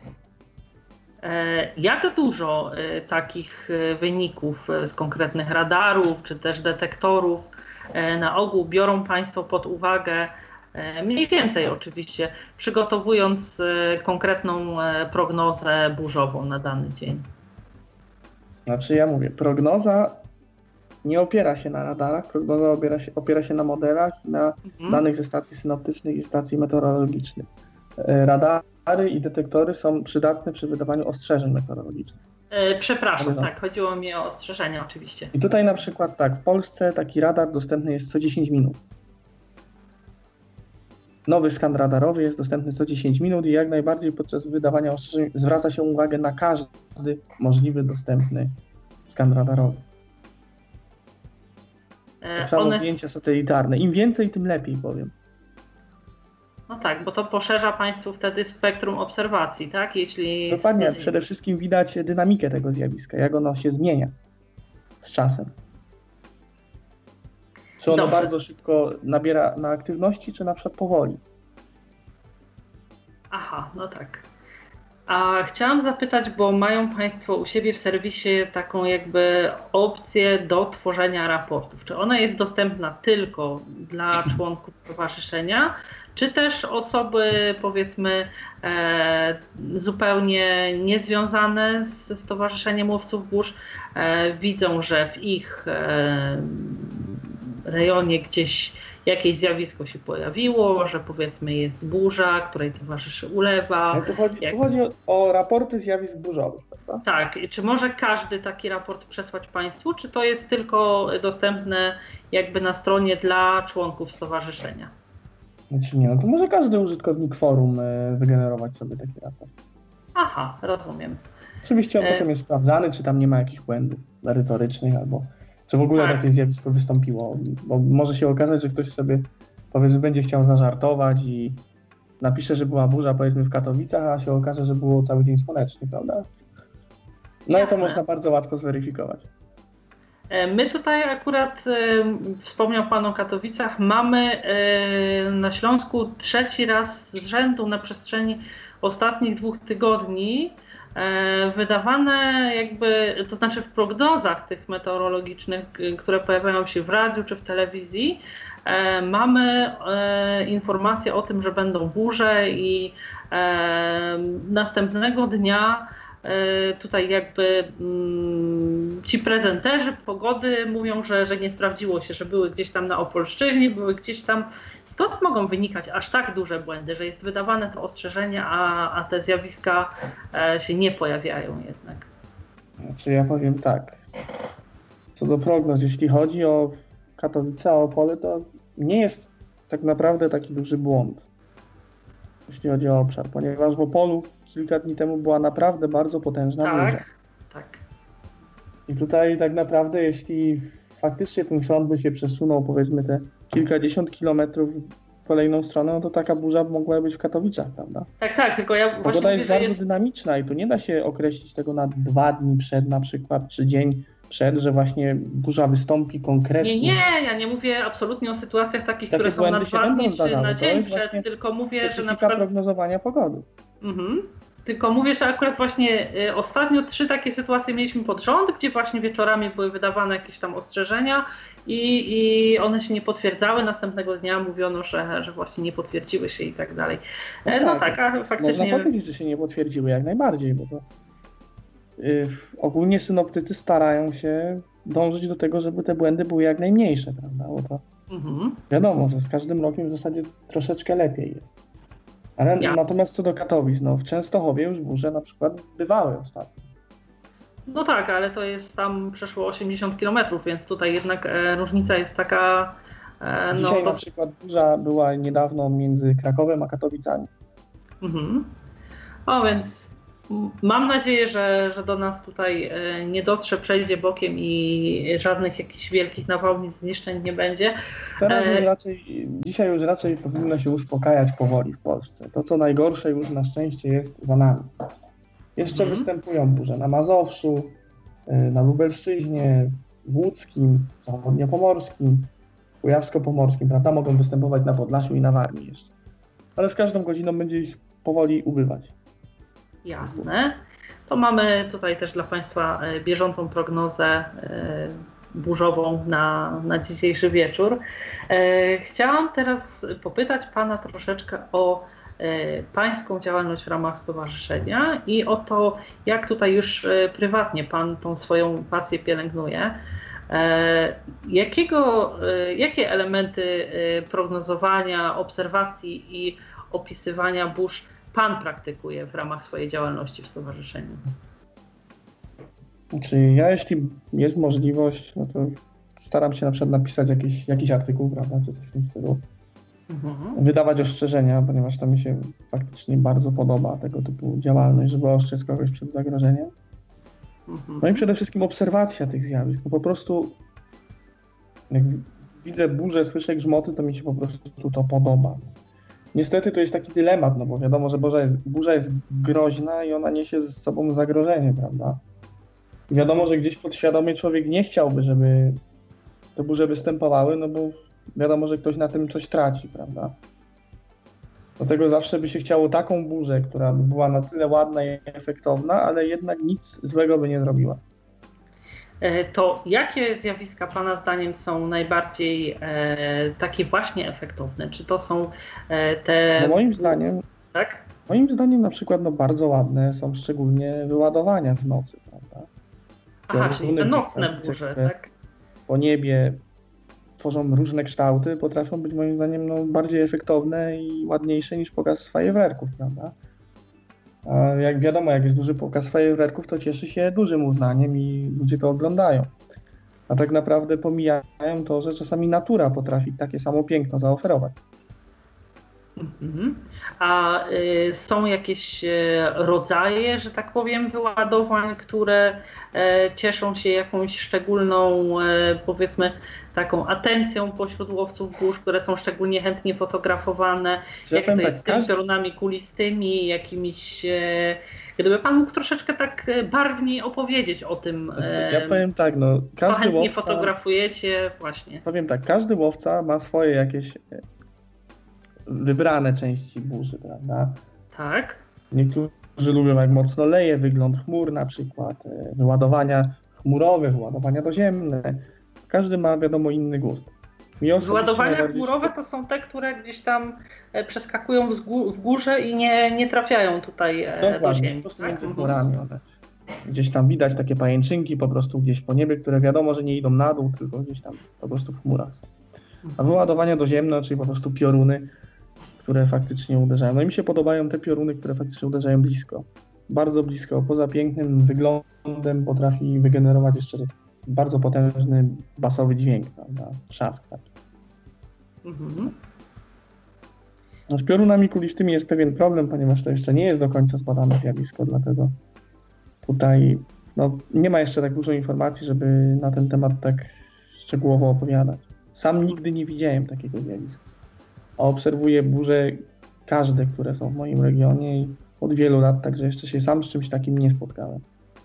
E, Jak dużo e, takich e, wyników e, z konkretnych radarów czy też detektorów e, na ogół biorą Państwo pod uwagę, e, mniej więcej oczywiście, przygotowując e, konkretną e, prognozę burzową na dany dzień? Znaczy ja mówię, prognoza nie opiera się na radarach, prognoza opiera się, opiera się na modelach, na Mhm. danych ze stacji synoptycznych i stacji meteorologicznych. E, Radary i detektory są przydatne przy wydawaniu ostrzeżeń meteorologicznych. E, Przepraszam, Ale no. tak, chodziło mi o ostrzeżenia oczywiście. I tutaj na przykład tak, w Polsce taki radar dostępny jest co dziesięć minut. Nowy skan radarowy jest dostępny co dziesięć minut i jak najbardziej podczas wydawania ostrzeżeń zwraca się uwagę na każdy możliwy dostępny skan radarowy. E, Tak samo one- zdjęcia satelitarne. Im więcej, tym lepiej, powiem. No tak, bo to poszerza Państwu wtedy spektrum obserwacji, tak? Jeśli Dokładnie, z- przede wszystkim widać dynamikę tego zjawiska, jak ono się zmienia z czasem. Czy ono Dobrze. bardzo szybko nabiera na aktywności, czy na przykład powoli. Aha, no tak. A chciałam zapytać, bo mają Państwo u siebie w serwisie taką jakby opcję do tworzenia raportów. Czy ona jest dostępna tylko dla członków stowarzyszenia, czy też osoby, powiedzmy, e, zupełnie niezwiązane ze Stowarzyszeniem Łowców Burz e, widzą, że w ich e, rejonie gdzieś jakieś zjawisko się pojawiło, że powiedzmy jest burza, której towarzyszy ulewa. No tu chodzi, jak- tu chodzi o, o raporty zjawisk burzowych, prawda? Tak, i czy może każdy taki raport przesłać Państwu, czy to jest tylko dostępne jakby na stronie dla członków stowarzyszenia? Znaczy nie, no to może każdy użytkownik forum e, wygenerować sobie taki raport. Aha, rozumiem. Oczywiście on E- potem jest sprawdzany, czy tam nie ma jakichś błędów merytorycznych, albo czy w ogóle Tak. takie zjawisko wystąpiło. Bo może się okazać, że ktoś sobie powiedzmy będzie chciał zażartować i napisze, że była burza powiedzmy w Katowicach, a się okaże, że było cały dzień słonecznie, prawda? No i to Jasne. można bardzo łatwo zweryfikować. E, My tutaj akurat, e, wspomniał Pan o Katowicach, mamy e, na Śląsku trzeci raz z rzędu na przestrzeni ostatnich dwóch tygodni e, wydawane jakby, to znaczy w prognozach tych meteorologicznych, k- które pojawiają się w radiu czy w telewizji, e, mamy e, informacje o tym, że będą burze i e, następnego dnia e, tutaj jakby mm, ci prezenterzy pogody mówią, że, że nie sprawdziło się, że były gdzieś tam na Opolszczyźnie, były gdzieś tam. Skąd mogą wynikać aż tak duże błędy, że jest wydawane to ostrzeżenie, a, a te zjawiska e, się nie pojawiają jednak? Znaczy ja powiem tak, co do prognoz, jeśli chodzi o Katowice, o Opole, to nie jest tak naprawdę taki duży błąd, jeśli chodzi o obszar, ponieważ w Opolu kilka dni temu była naprawdę bardzo potężna burza. Tak, tak. I tutaj tak naprawdę, jeśli faktycznie ten front by się przesunął, powiedzmy te kilkadziesiąt kilometrów w kolejną stronę, no to taka burza mogła być w Katowicach, prawda? Tak, tak, tylko ja właśnie Pogoda mówię, jest że bardzo jest... dynamiczna i tu nie da się określić tego na dwa dni przed na przykład, czy dzień przed, że właśnie burza wystąpi konkretnie. Nie, nie, ja nie mówię absolutnie o sytuacjach takich, Takie które są na błędy się dwa będą dni czy zdarzały. na To dzień jest przed, właśnie tylko mówię, że na Specyfika przykład... prognozowania pogody. Mhm. Tylko mówię, że akurat właśnie y, ostatnio trzy takie sytuacje mieliśmy pod rząd, gdzie właśnie wieczorami były wydawane jakieś tam ostrzeżenia i, i one się nie potwierdzały. Następnego dnia mówiono, że, że właśnie nie potwierdziły się i tak dalej. No E, No tak, tak, a faktycznie... Można powiedzieć, że się nie potwierdziły jak najbardziej, bo to yy, ogólnie synoptycy starają się dążyć do tego, żeby te błędy były jak najmniejsze, prawda? Bo to Mhm. wiadomo, że z każdym rokiem w zasadzie troszeczkę lepiej jest. Ale Jasne. natomiast co do Katowic, no w Częstochowie już burze na przykład bywały ostatnio. No tak, ale to jest tam przeszło osiemdziesiąt kilometrów, więc tutaj jednak e, różnica jest taka No, Dzisiaj to... na przykład burza była niedawno między Krakowem a Katowicami. Mhm. O, więc mam nadzieję, że, że do nas tutaj nie dotrze, przejdzie bokiem i żadnych jakichś wielkich nawałnic, zniszczeń nie będzie. Teraz już raczej, dzisiaj już raczej powinno się uspokajać powoli w Polsce. To, co najgorsze, już na szczęście jest za nami. Jeszcze mhm. występują burze na Mazowszu, na Lubelszczyźnie, w Łódzkim, Zachodniopomorskim, Kujawsko-Pomorskim, prawda? Mogą występować na Podlasiu i na Warmii jeszcze. Ale z każdą godziną będzie ich powoli ubywać. Jasne. To mamy tutaj też dla Państwa bieżącą prognozę burzową na, na dzisiejszy wieczór. Chciałam teraz popytać Pana troszeczkę o Pańską działalność w ramach stowarzyszenia i o to, jak tutaj już prywatnie Pan tą swoją pasję pielęgnuje. Jakiego, jakie elementy prognozowania, obserwacji i opisywania burz Pan praktykuje w ramach swojej działalności w stowarzyszeniu? Czyli ja, jeśli jest możliwość, no to staram się na przykład napisać jakiś, jakiś artykuł, prawda, czy coś w tym stylu. Mhm. Wydawać ostrzeżenia, ponieważ to mi się faktycznie bardzo podoba, tego typu działalność, żeby ostrzec kogoś przed zagrożeniem. Mhm. No i przede wszystkim obserwacja tych zjawisk. No po prostu jak widzę burzę, słyszę grzmoty, to mi się po prostu to podoba. Niestety to jest taki dylemat, no bo wiadomo, że burza jest, burza jest groźna i ona niesie ze sobą zagrożenie, prawda? I wiadomo, że gdzieś podświadomie człowiek nie chciałby, żeby te burze występowały, no bo wiadomo, że ktoś na tym coś traci, prawda? Dlatego zawsze by się chciało taką burzę, która by była na tyle ładna i efektowna, ale jednak nic złego by nie zrobiła. To jakie zjawiska Pana zdaniem są najbardziej e, takie właśnie efektowne? Czy to są e, te... No moim zdaniem, tak? Moim zdaniem na przykład no bardzo ładne są szczególnie wyładowania w nocy, prawda? Aha, Te czyli te nocne burze, tak? Po niebie tworzą różne kształty, potrafią być moim zdaniem no, bardziej efektowne i ładniejsze niż pokaz fajerwerków, prawda? A jak wiadomo, jak jest duży pokaz fajerwerków, to cieszy się dużym uznaniem i ludzie to oglądają. A tak naprawdę pomijają to, że czasami natura potrafi takie samo piękno zaoferować. Mhm. A y, są jakieś y, rodzaje, że tak powiem, wyładowań, które y, cieszą się jakąś szczególną, y, powiedzmy, taką atencją pośród łowców burz, które są szczególnie chętnie fotografowane? Ja Jak to tak, jest z tymi każdy... piorunami kulistymi, jakimiś... Y, gdyby Pan mógł troszeczkę tak barwniej opowiedzieć o tym, znaczy, ja powiem tak, no, każdy co chętnie łowca... fotografujecie, właśnie. Powiem tak, każdy łowca ma swoje jakieś wybrane części burzy, prawda? Tak. Niektórzy lubią, jak mocno leje, wygląd chmur na przykład, wyładowania chmurowe, wyładowania doziemne. Każdy ma, wiadomo, inny gust. Wyładowania najbardziej... chmurowe to są te, które gdzieś tam przeskakują w, w górze i nie, nie trafiają tutaj Dokładnie, do ziemi. po prostu między chmurami one. Gdzieś tam widać takie pajęczynki po prostu gdzieś po niebie, które wiadomo, że nie idą na dół, tylko gdzieś tam po prostu w chmurach są. A wyładowania doziemne, czyli po prostu pioruny, które faktycznie uderzają. No i mi się podobają te pioruny, które faktycznie uderzają blisko. Bardzo blisko. Poza pięknym wyglądem potrafi wygenerować jeszcze bardzo potężny basowy dźwięk, prawda? Trzask taki. Mhm. No z piorunami kulistymi jest pewien problem, ponieważ to jeszcze nie jest do końca zbadane zjawisko, dlatego tutaj no, nie ma jeszcze tak dużo informacji, żeby na ten temat tak szczegółowo opowiadać. Sam nigdy nie widziałem takiego zjawiska. A obserwuję burze każde, które są w moim regionie i od wielu lat, także jeszcze się sam z czymś takim nie spotkałem.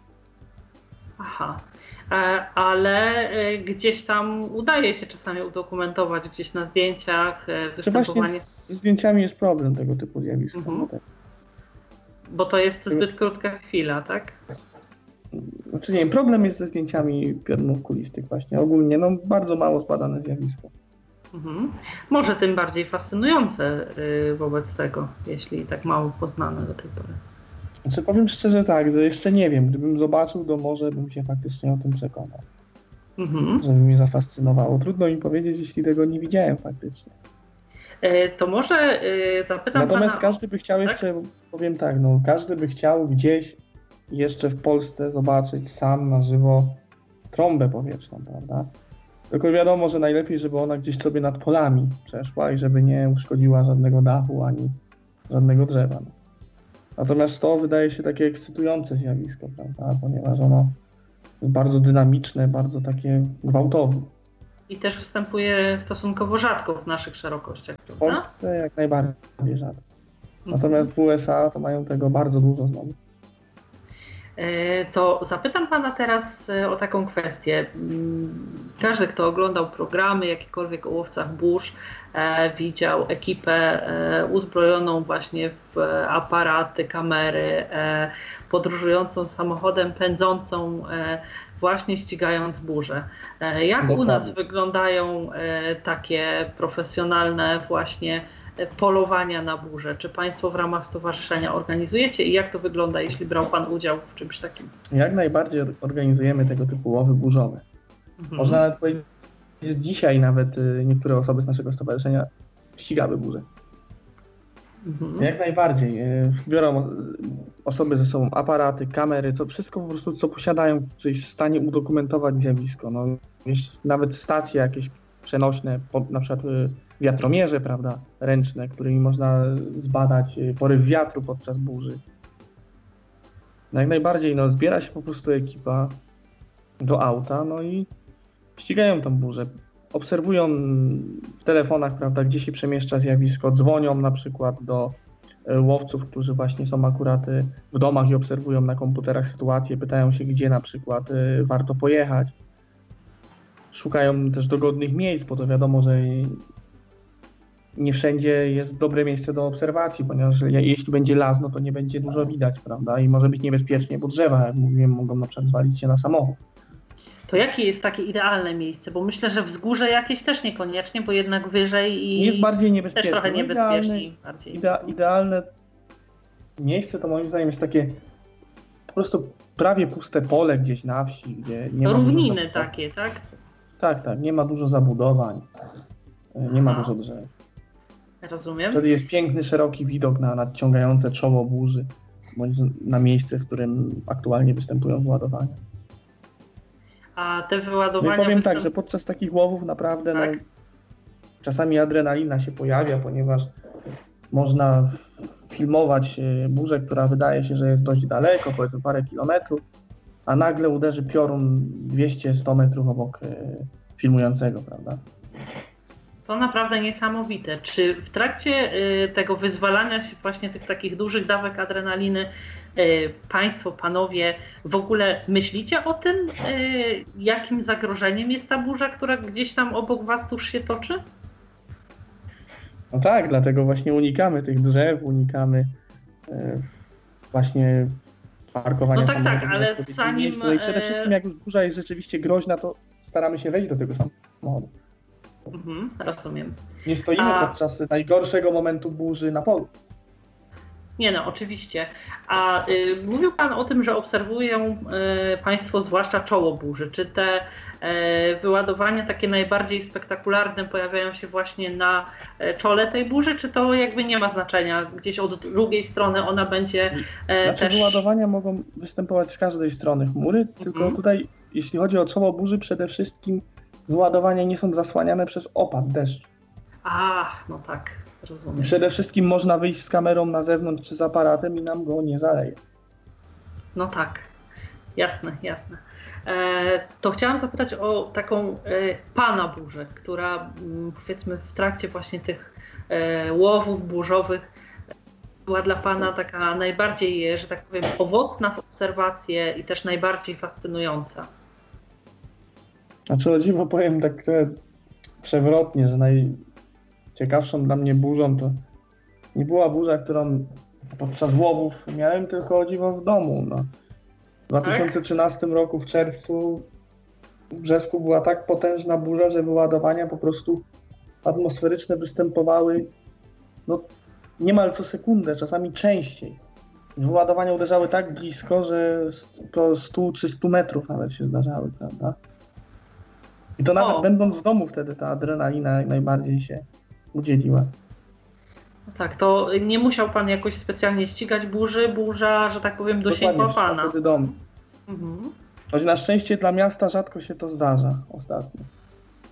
Aha, ale gdzieś tam udaje się czasami udokumentować, gdzieś na zdjęciach, występowanie... Właśnie z zdjęciami jest problem tego typu zjawiska. Mhm. Bo to jest zbyt krótka chwila, tak? Znaczy nie wiem, problem jest ze zdjęciami piorunów kulistych właśnie. Ogólnie no bardzo mało zbadane zjawisko. Mhm. Może tym bardziej fascynujące wobec tego, jeśli tak mało poznane do tej pory. Znaczy powiem szczerze tak, że jeszcze nie wiem. Gdybym zobaczył, to może bym się faktycznie o tym przekonał. Mhm. Żeby mnie zafascynowało. Trudno mi powiedzieć, jeśli tego nie widziałem faktycznie. To może zapytam Natomiast pana... każdy by chciał tak? jeszcze, powiem tak, no każdy by chciał gdzieś jeszcze w Polsce zobaczyć sam na żywo trąbę powietrzną, prawda? Tylko wiadomo, że najlepiej, żeby ona gdzieś sobie nad polami przeszła i żeby nie uszkodziła żadnego dachu ani żadnego drzewa. Natomiast to wydaje się takie ekscytujące zjawisko, prawda? Ponieważ ono jest bardzo dynamiczne, bardzo takie gwałtowne. I też występuje stosunkowo rzadko w naszych szerokościach. W Polsce jak najbardziej rzadko. Natomiast w U S A to mają tego bardzo dużo znowu. To zapytam Pana teraz o taką kwestię. Każdy, kto oglądał programy, jakiekolwiek o łowcach burz, widział ekipę uzbrojoną właśnie w aparaty, kamery, podróżującą samochodem, pędzącą, właśnie ścigając burze. Jak Dokładnie. U nas wyglądają takie profesjonalne właśnie polowania na burze? Czy Państwo w ramach stowarzyszenia organizujecie i jak to wygląda, jeśli brał Pan udział w czymś takim? Jak najbardziej organizujemy tego typu łowy burzowe. Mhm. Można nawet powiedzieć, że dzisiaj nawet niektóre osoby z naszego stowarzyszenia ścigały burze. Mhm. Jak najbardziej. Biorą osoby ze sobą aparaty, kamery, co wszystko po prostu, co posiadają, co jest w stanie udokumentować zjawisko. No, nawet stacje jakieś przenośne, na przykład wiatromierze, prawda, ręczne, którymi można zbadać poryw wiatru podczas burzy. No jak najbardziej, no, zbiera się po prostu ekipa do auta, no i ścigają tą burzę. Obserwują w telefonach, prawda, gdzie się przemieszcza zjawisko, dzwonią na przykład do łowców, którzy właśnie są akurat w domach i obserwują na komputerach sytuację, pytają się, gdzie na przykład warto pojechać. Szukają też dogodnych miejsc, bo to wiadomo, że nie wszędzie jest dobre miejsce do obserwacji, ponieważ jeśli będzie las, no to nie będzie dużo widać, prawda? I może być niebezpiecznie, bo drzewa, jak mówiłem, mogą na przykład zwalić się na samochód. To jakie jest takie idealne miejsce? Bo myślę, że wzgórze jakieś też niekoniecznie, bo jednak wyżej i jest bardziej niebezpieczne. Też trochę niebezpieczniej. Idealne, bardziej. Idea, idealne miejsce to moim zdaniem jest takie po prostu prawie puste pole gdzieś na wsi, gdzie nie ma równiny takie, tak? Tak, tak. Nie ma dużo zabudowań, nie ma Aha. dużo drzew. Rozumiem. Wtedy jest piękny, szeroki widok na nadciągające czoło burzy, bądź na miejsce, w którym aktualnie występują wyładowania. A te wyładowania... No i powiem występ... tak, że podczas takich łowów naprawdę tak? no, czasami adrenalina się pojawia, ponieważ można filmować burzę, która wydaje się, że jest dość daleko, powiedzmy parę kilometrów, a nagle uderzy piorun dwieście sto metrów obok filmującego, prawda? To naprawdę niesamowite. Czy w trakcie tego wyzwalania się właśnie tych takich dużych dawek adrenaliny Państwo, Panowie w ogóle myślicie o tym, jakim zagrożeniem jest ta burza, która gdzieś tam obok Was tuż się toczy? No tak, dlatego właśnie unikamy tych drzew, unikamy właśnie parkowania. No tak, tak, ale zanim... No i przede wszystkim jak już burza jest rzeczywiście groźna, to staramy się wejść do tego samochodu. Mhm, rozumiem. Nie stoimy A... podczas najgorszego momentu burzy na polu. Nie no, oczywiście. A y, mówił Pan o tym, że obserwują y, Państwo zwłaszcza czoło burzy. Czy te y, wyładowania takie najbardziej spektakularne pojawiają się właśnie na y, czole tej burzy, czy to jakby nie ma znaczenia? Gdzieś od drugiej strony ona będzie y, znaczy, też... wyładowania mogą występować z każdej strony chmury, mhm. tylko tutaj jeśli chodzi o czoło burzy, przede wszystkim wyładowania nie są zasłaniane przez opad deszczu. A, no tak. Rozumiem. Przede wszystkim można wyjść z kamerą na zewnątrz czy z aparatem i nam go nie zaleje. No tak, jasne, jasne. E, to chciałam zapytać o taką e, Pana burzę, która m, powiedzmy w trakcie właśnie tych e, łowów burzowych była dla Pana taka najbardziej, że tak powiem, owocna w obserwacje i też najbardziej fascynująca. Znaczy o dziwo powiem tak przewrotnie, że naj... ciekawszą dla mnie burzą to nie była burza, którą podczas łowów miałem, tylko o dziwo w domu. No. W dwa tysiące trzynastym roku w czerwcu w Brzesku była tak potężna burza, że wyładowania po prostu atmosferyczne występowały no, niemal co sekundę, czasami częściej. Wyładowania uderzały tak blisko, że po stu czy stu metrów nawet się zdarzały, prawda? I to nawet o. będąc w domu wtedy ta adrenalina najbardziej się udzieliła. No tak, to nie musiał Pan jakoś specjalnie ścigać burzy, burza, że tak powiem, dosięgła Pana. Wtedy dom. Mhm. Choć na szczęście dla miasta rzadko się to zdarza ostatnio.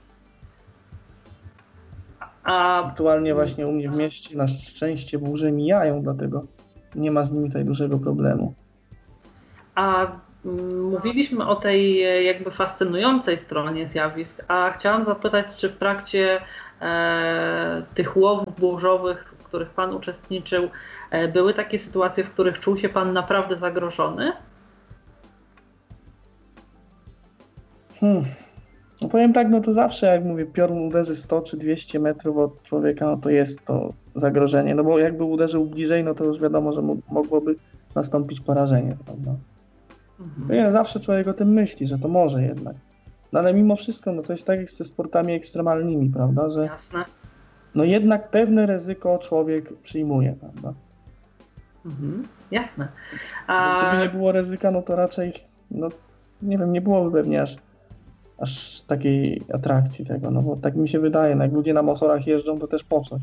A Aktualnie właśnie u mnie w mieście na szczęście burze mijają, dlatego nie ma z nimi tutaj dużego problemu. A mm, mówiliśmy o tej e, jakby fascynującej stronie zjawisk, a chciałam zapytać, czy w trakcie e, tych łowów burzowych, w których Pan uczestniczył, e, były takie sytuacje, w których czuł się Pan naprawdę zagrożony? Hmm. No powiem tak, no to zawsze jak mówię, piorun uderzy sto czy dwieście metrów od człowieka, no to jest to zagrożenie, no bo jakby uderzył bliżej, no to już wiadomo, że mo- mogłoby nastąpić porażenie, prawda? Mhm. To nie, zawsze człowiek o tym myśli, że to może jednak. No ale mimo wszystko, no to jest tak jak ze sportami ekstremalnymi, prawda, że Jasne. no jednak pewne ryzyko człowiek przyjmuje, prawda? Mhm. Jasne. Bo A, gdyby nie było ryzyka, no to raczej, no nie wiem, nie byłoby pewnie aż, aż takiej atrakcji tego, no bo tak mi się wydaje, no jak ludzie na motorach jeżdżą, to też po coś.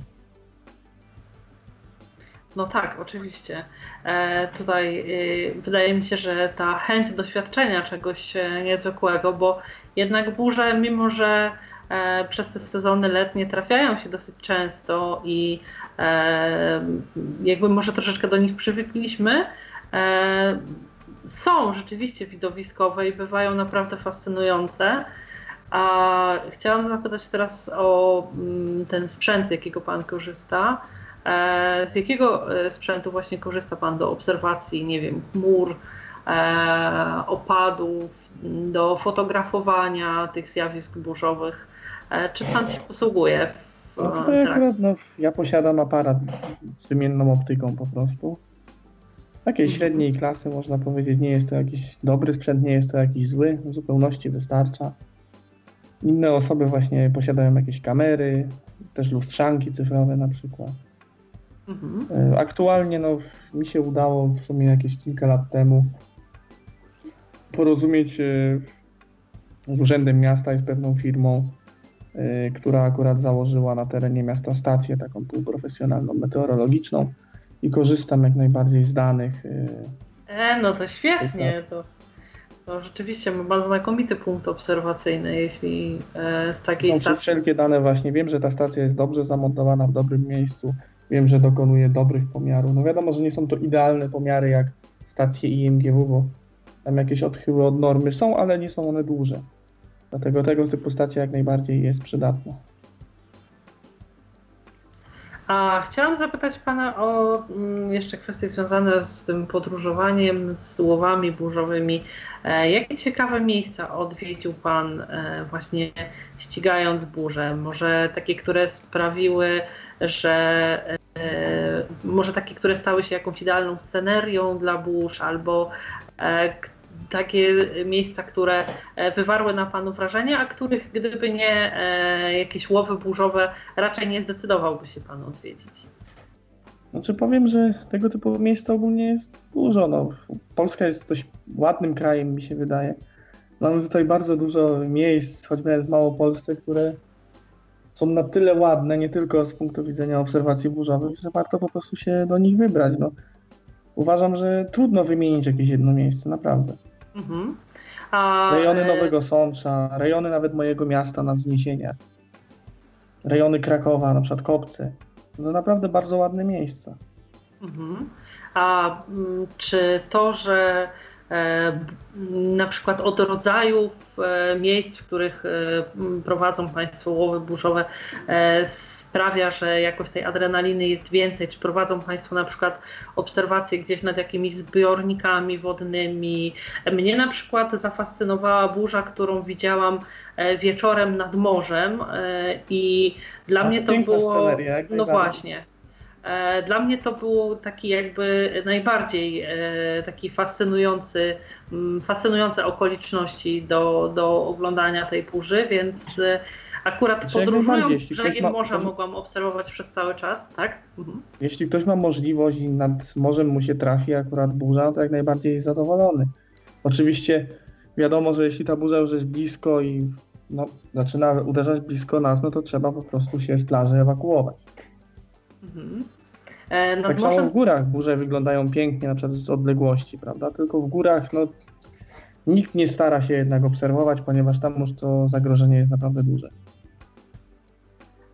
no tak, oczywiście. E, tutaj y, wydaje mi się, że ta chęć doświadczenia czegoś e, niezwykłego, bo jednak burze, mimo że e, przez te sezony letnie trafiają się dosyć często i e, jakby może troszeczkę do nich przywykliśmy, e, są rzeczywiście widowiskowe i bywają naprawdę fascynujące. A chciałam zapytać teraz o mm, ten sprzęt, z jakiego Pan korzysta. E, Z jakiego e, sprzętu właśnie korzysta Pan do obserwacji, nie wiem, chmur, e, opadów, do fotografowania tych zjawisk burzowych? E, Czy Pan się posługuje w No tutaj trakcie? akurat, no ja posiadam aparat z wymienną optyką po prostu. Takiej Mhm. średniej klasy można powiedzieć, nie jest to jakiś dobry sprzęt, nie jest to jakiś zły, w zupełności wystarcza. Inne osoby właśnie posiadają jakieś kamery, też lustrzanki cyfrowe na przykład. Mhm. E, Aktualnie no, mi się udało w sumie jakieś kilka lat temu porozumieć e, z Urzędem Miasta i z pewną firmą, e, która akurat założyła na terenie miasta stację taką półprofesjonalną, meteorologiczną i korzystam jak najbardziej z danych. e, E, no to świetnie. To, to rzeczywiście ma bardzo znakomity punkt obserwacyjny, jeśli e, z takiej Są stacji. wszelkie dane właśnie, wiem, że ta stacja jest dobrze zamontowana w dobrym miejscu, wiem, że dokonuje dobrych pomiarów. No wiadomo, że nie są to idealne pomiary jak stacje I M G W, bo tam jakieś odchyły od normy są, ale nie są one duże. Dlatego tego typu stacja jak najbardziej jest przydatna. A chciałam zapytać Pana o mm, jeszcze kwestie związane z tym podróżowaniem, z łowami burzowymi. E, jakie ciekawe miejsca odwiedził Pan e, właśnie ścigając burze? Może takie, które sprawiły, że e, może takie, które stały się jakąś idealną scenerią dla burz, albo e, k- takie miejsca, które e, wywarły na Panu wrażenie, a których gdyby nie e, jakieś łowy burzowe, raczej nie zdecydowałby się Pan odwiedzić. Znaczy powiem, że tego typu miejsc ogólnie jest dużo. No. Polska jest dość ładnym krajem, mi się wydaje. Mamy tutaj bardzo dużo miejsc, choćby nawet w Małopolsce, które są na tyle ładne, nie tylko z punktu widzenia obserwacji burzowych, że warto po prostu się do nich wybrać. No. Uważam, że trudno wymienić jakieś jedno miejsce, naprawdę. Mhm. A, Rejony e, Nowego Sącza, rejony nawet mojego miasta na wzniesieniach, rejony Krakowa, na przykład Kopce. To naprawdę bardzo ładne miejsca. Mhm. A mm, czy to, że e, b- na przykład od rodzajów e, miejsc, w których e, m, prowadzą Państwo łowy burzowe, e, sprawia, że jakoś tej adrenaliny jest więcej? Czy prowadzą Państwo na przykład obserwacje gdzieś nad jakimiś zbiornikami wodnymi? Mnie na przykład zafascynowała burza, którą widziałam e, wieczorem nad morzem e, i dla A to mnie to piękna było... sceneria, jak No najbardziej. właśnie. E, Dla mnie to był taki jakby najbardziej e, taki fascynujący, mm, fascynujące okoliczności do, do oglądania tej burzy, więc e, akurat Znaczy, jak podróżując najbardziej, jeśli ktoś brzegiem ma- morza ktoś- mogłam obserwować przez cały czas, tak? Mhm. Jeśli ktoś ma możliwość i nad morzem mu się trafi akurat burza, to jak najbardziej jest zadowolony. Oczywiście wiadomo, że jeśli ta burza już jest blisko i no, zaczyna uderzać blisko nas, no to trzeba po prostu się z plaży ewakuować. Mhm. E, Nad Tak samo morzem w górach burze wyglądają pięknie, na przykład z odległości, prawda? Tylko w górach no, nikt nie stara się jednak obserwować, ponieważ tam już to zagrożenie jest naprawdę duże.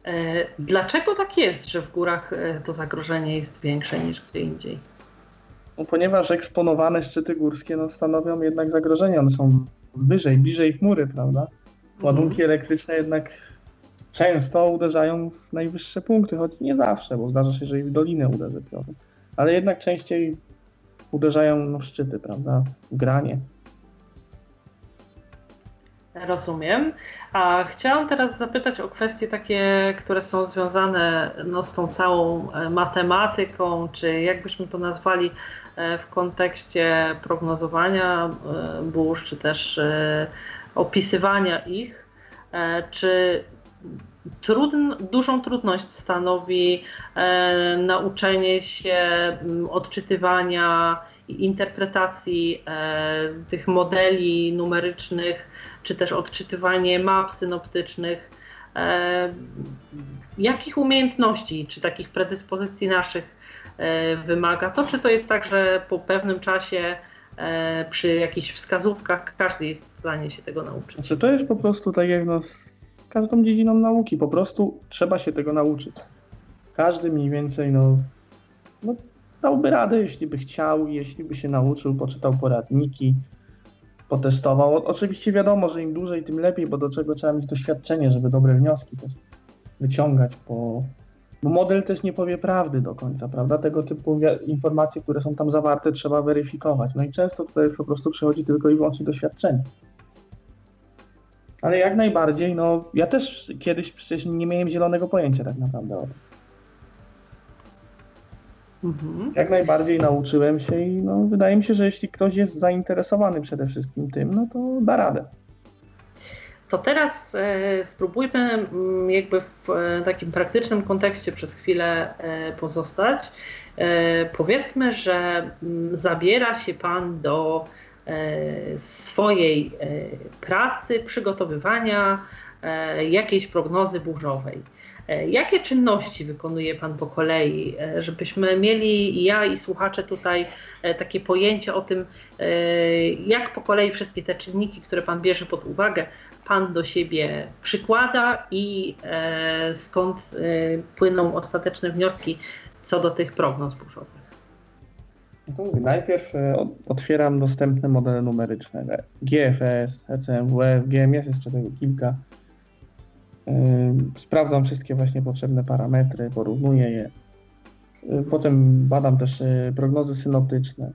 Dlaczego tak jest, że w górach to zagrożenie jest większe niż gdzie indziej? No, ponieważ eksponowane szczyty górskie no, stanowią jednak zagrożenie. One są wyżej, bliżej chmury, prawda? Ładunki mhm. elektryczne jednak często uderzają w najwyższe punkty, choć nie zawsze, bo zdarza się, że i w dolinę uderzy piorun. Ale jednak częściej uderzają no, w szczyty, prawda? W granie. Rozumiem. A chciałam teraz zapytać o kwestie takie, które są związane no, z tą całą matematyką, czy jak byśmy to nazwali w kontekście prognozowania burz, czy też opisywania ich. Czy trudn, dużą trudność stanowi nauczenie się odczytywania i interpretacji tych modeli numerycznych, czy też odczytywanie map synoptycznych. E, jakich umiejętności, czy takich predyspozycji naszych e, wymaga to? Czy to jest tak, że po pewnym czasie e, przy jakichś wskazówkach każdy jest w stanie się tego nauczyć? Znaczy, to jest po prostu tak jak no, z każdą dziedziną nauki, po prostu trzeba się tego nauczyć. Każdy mniej więcej no, no, dałby radę, jeśli by chciał, jeśli by się nauczył, poczytał poradniki, potestował. Oczywiście wiadomo, że im dłużej, tym lepiej, bo do czego trzeba mieć doświadczenie, żeby dobre wnioski też wyciągać, bo, bo model też nie powie prawdy do końca, prawda? Tego typu informacje, które są tam zawarte, trzeba weryfikować. No i często tutaj po prostu przychodzi tylko i wyłącznie doświadczenie. Ale jak najbardziej, no ja też kiedyś przecież nie miałem zielonego pojęcia tak naprawdę o tym. Mhm. Jak najbardziej nauczyłem się i no, wydaje mi się, że jeśli ktoś jest zainteresowany przede wszystkim tym, no to da radę. To teraz e, spróbujmy jakby w e, takim praktycznym kontekście przez chwilę e, pozostać. E, powiedzmy, że m, zabiera się Pan do e, swojej e, pracy, przygotowywania e, jakiejś prognozy burzowej. Jakie czynności wykonuje Pan po kolei, żebyśmy mieli, ja i słuchacze tutaj, takie pojęcie o tym, jak po kolei wszystkie te czynniki, które Pan bierze pod uwagę, Pan do siebie przykłada i skąd płyną ostateczne wnioski co do tych prognoz burzowych? To mówię, najpierw otwieram dostępne modele numeryczne, G F S, E C M W F, G M S, jeszcze tego kilka. Sprawdzam wszystkie właśnie potrzebne parametry, porównuję je. Potem badam też prognozy synoptyczne.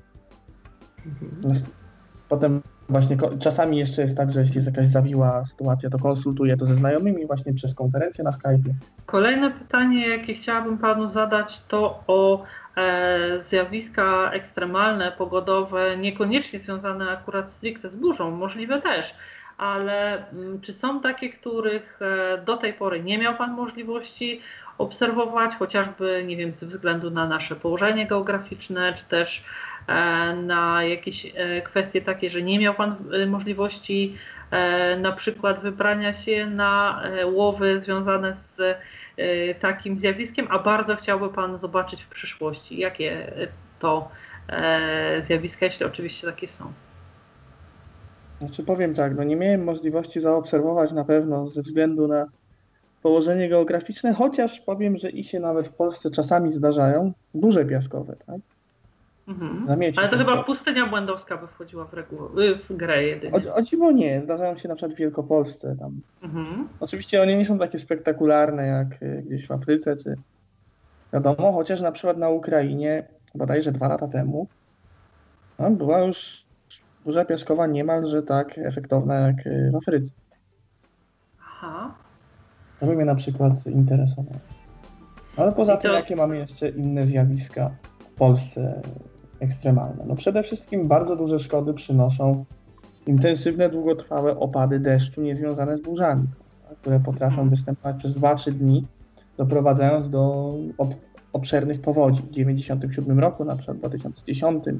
Potem właśnie czasami jeszcze jest tak, że jeśli jest jakaś zawiła sytuacja, to konsultuję to ze znajomymi właśnie przez konferencję na Skype'ie. Kolejne pytanie, jakie chciałabym Panu zadać, to o e, zjawiska ekstremalne, pogodowe, niekoniecznie związane akurat stricte z burzą, możliwe też. Ale czy są takie, których do tej pory nie miał Pan możliwości obserwować, chociażby, nie wiem, ze względu na nasze położenie geograficzne, czy też na jakieś kwestie takie, że nie miał Pan możliwości na przykład wybrania się na łowy związane z takim zjawiskiem, a bardzo chciałby Pan zobaczyć w przyszłości, jakie to zjawiska, jeśli oczywiście takie są? Znaczy powiem tak, no nie miałem możliwości zaobserwować na pewno ze względu na położenie geograficzne, chociaż powiem, że i się nawet w Polsce czasami zdarzają burze piaskowe, tak? Mhm. Ale to piaskowe. Chyba pustynia błędowska by wchodziła w, reguł- w grę jedynie. O, o dziwo nie, zdarzają się na przykład w Wielkopolsce. Tam. Mhm. Oczywiście one nie są takie spektakularne jak gdzieś w Afryce, czy wiadomo, chociaż na przykład na Ukrainie bodajże dwa lata temu no, była już burza piaskowa niemalże tak efektowna jak w Afryce. Aha. To by mnie na przykład interesowało. Ale poza tym, jakie mamy jeszcze inne zjawiska w Polsce ekstremalne? No przede wszystkim bardzo duże szkody przynoszą intensywne, długotrwałe opady deszczu niezwiązane z burzami, które potrafią występować przez dwa trzy dni, doprowadzając do obszernych powodzi. W tysiąc dziewięćset dziewięćdziesiątym siódmym roku, na przykład w dwa tysiące dziesiątym.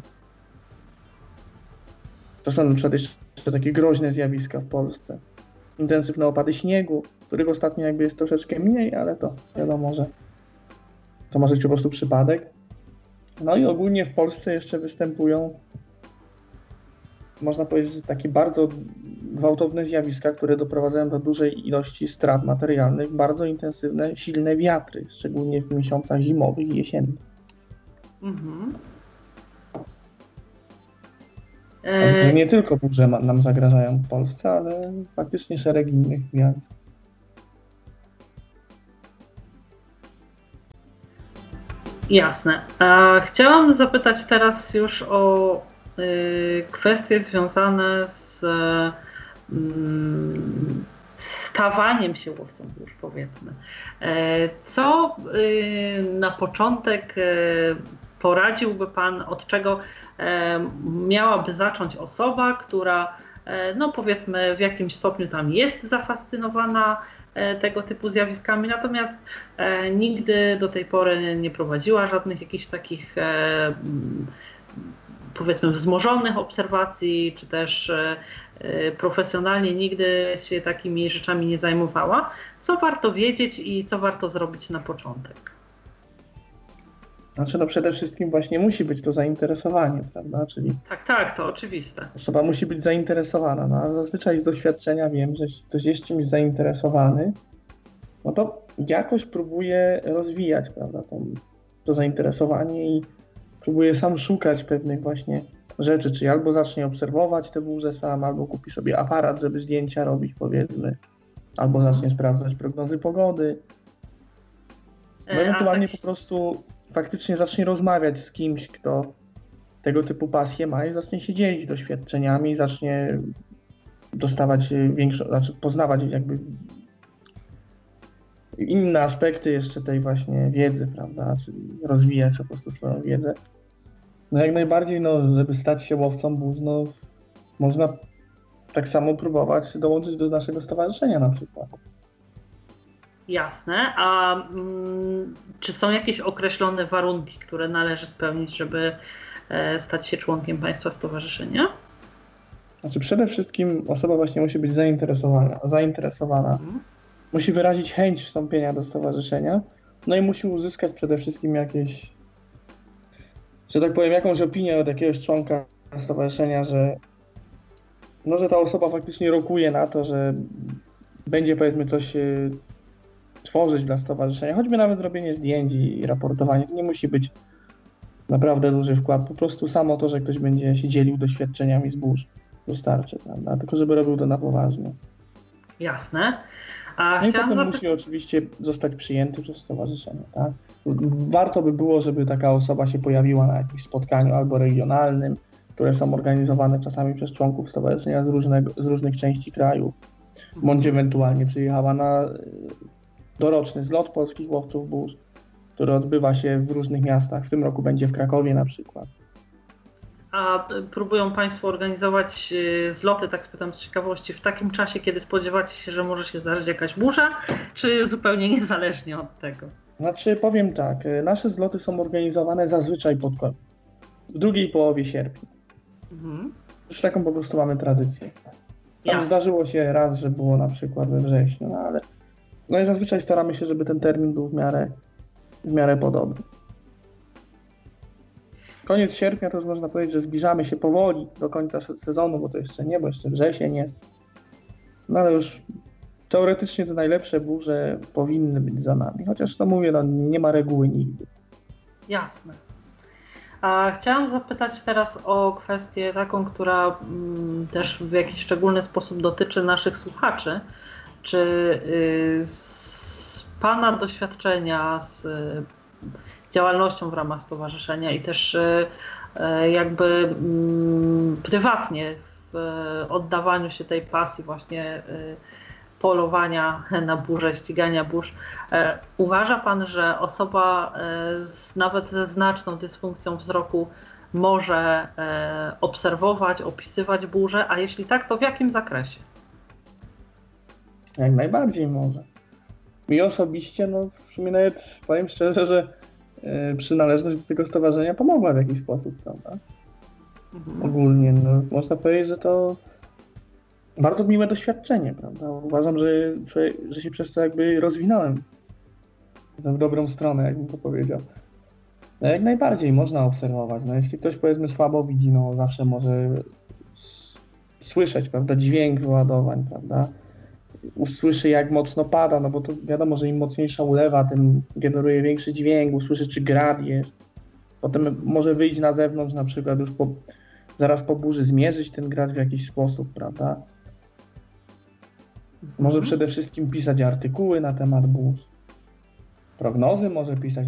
To są na przykład jeszcze takie groźne zjawiska w Polsce. Intensywne opady śniegu, których ostatnio jakby jest troszeczkę mniej, ale to wiadomo, że to może być po prostu przypadek. No i ogólnie w Polsce jeszcze występują, można powiedzieć, takie bardzo gwałtowne zjawiska, które doprowadzają do dużej ilości strat materialnych, bardzo intensywne, silne wiatry, szczególnie w miesiącach zimowych i jesiennych. Mhm. Także nie tylko burze nam zagrażają w Polsce, ale faktycznie szereg innych zjawisk. Jasne. A chciałam zapytać teraz już o y, kwestie związane z y, stawaniem się łowcą burz, powiedzmy. E, co y, na początek y, poradziłby Pan, od czego e, miałaby zacząć osoba, która e, no powiedzmy w jakimś stopniu tam jest zafascynowana tego typu zjawiskami, natomiast e, nigdy do tej pory nie prowadziła żadnych jakichś takich e, powiedzmy wzmożonych obserwacji, czy też e, profesjonalnie nigdy się takimi rzeczami nie zajmowała. Co warto wiedzieć i co warto zrobić na początek? Znaczy no przede wszystkim właśnie musi być to zainteresowanie, prawda? Czyli tak, tak, to oczywiste. Osoba musi być zainteresowana, no a zazwyczaj z doświadczenia wiem, że jeśli ktoś jest czymś zainteresowany, no to jakoś próbuje rozwijać, prawda, to, to zainteresowanie i próbuje sam szukać pewnych właśnie rzeczy, czyli albo zacznie obserwować te burze sam, albo kupi sobie aparat, żeby zdjęcia robić, powiedzmy, albo zacznie sprawdzać prognozy pogody, no ewentualnie po prostu faktycznie zacznie rozmawiać z kimś, kto tego typu pasję ma i zacznie się dzielić doświadczeniami, zacznie dostawać większą, znaczy poznawać jakby inne aspekty jeszcze tej właśnie wiedzy, prawda, czyli rozwijać po prostu swoją wiedzę. No jak najbardziej, no żeby stać się łowcą burz, no można tak samo próbować dołączyć do naszego stowarzyszenia na przykład. Jasne. A mm, czy są jakieś określone warunki, które należy spełnić, żeby e, stać się członkiem Państwa stowarzyszenia? Znaczy przede wszystkim osoba właśnie musi być zainteresowana, zainteresowana. Hmm. Musi wyrazić chęć wstąpienia do stowarzyszenia, no i musi uzyskać przede wszystkim jakieś, że tak powiem, jakąś opinię od jakiegoś członka stowarzyszenia, że no, że ta osoba faktycznie rokuje na to, że będzie powiedzmy coś tworzyć dla stowarzyszenia, choćby nawet robienie zdjęć i raportowanie. To nie musi być naprawdę duży wkład, po prostu samo to, że ktoś będzie się dzielił doświadczeniami z burz, wystarczy, prawda? Tylko żeby robił to na poważnie. Jasne. A no i potem zapy- musi oczywiście zostać przyjęty przez stowarzyszenie, tak? Warto by było, żeby taka osoba się pojawiła na jakimś spotkaniu albo regionalnym, które są organizowane czasami przez członków stowarzyszenia z, różnego, z różnych części kraju, mhm. bądź ewentualnie przyjechała na doroczny zlot polskich łowców burz, który odbywa się w różnych miastach. W tym roku będzie w Krakowie na przykład. A próbują Państwo organizować zloty, tak spytam z ciekawości, w takim czasie, kiedy spodziewacie się, że może się zdarzyć jakaś burza, czy zupełnie niezależnie od tego? Znaczy powiem tak, nasze zloty są organizowane zazwyczaj pod koniec, w drugiej połowie sierpnia. Mhm. Już taką po prostu mamy tradycję. Tam ja. Zdarzyło się raz, że było na przykład we wrześniu, no ale no i zazwyczaj staramy się, żeby ten termin był w miarę, w miarę podobny. Koniec sierpnia to już można powiedzieć, że zbliżamy się powoli do końca sezonu, bo to jeszcze nie, bo jeszcze wrzesień jest. No ale już teoretycznie te najlepsze burze powinny być za nami, chociaż to mówię, no nie ma reguły nigdy. Jasne. A chciałam zapytać teraz o kwestię taką, która mm, też w jakiś szczególny sposób dotyczy naszych słuchaczy. Czy y, z Pana doświadczenia z y, działalnością w ramach stowarzyszenia i też y, y, jakby y, prywatnie w y, oddawaniu się tej pasji właśnie y, polowania na burze, ścigania burz, y, uważa Pan, że osoba y, z, nawet ze znaczną dysfunkcją wzroku może y, obserwować, opisywać burze, a jeśli tak, to w jakim zakresie? Jak najbardziej może. Mi osobiście, no w sumie nawet powiem szczerze, że y, przynależność do tego stowarzyszenia pomogła w jakiś sposób, prawda? Mhm. Ogólnie, no można powiedzieć, że to bardzo miłe doświadczenie, prawda? Uważam, że, że się przez to jakby rozwinąłem w dobrą stronę, jakbym to powiedział. No jak najbardziej można obserwować. No jeśli ktoś powiedzmy słabo widzi, no zawsze może słyszeć, prawda, dźwięk wyładowań, prawda, usłyszy jak mocno pada, no bo to wiadomo, że im mocniejsza ulewa, tym generuje większy dźwięk, usłyszy czy grad jest, potem może wyjść na zewnątrz na przykład już po, zaraz po burzy, zmierzyć ten grad w jakiś sposób, prawda, może przede wszystkim pisać artykuły na temat burz, prognozy może pisać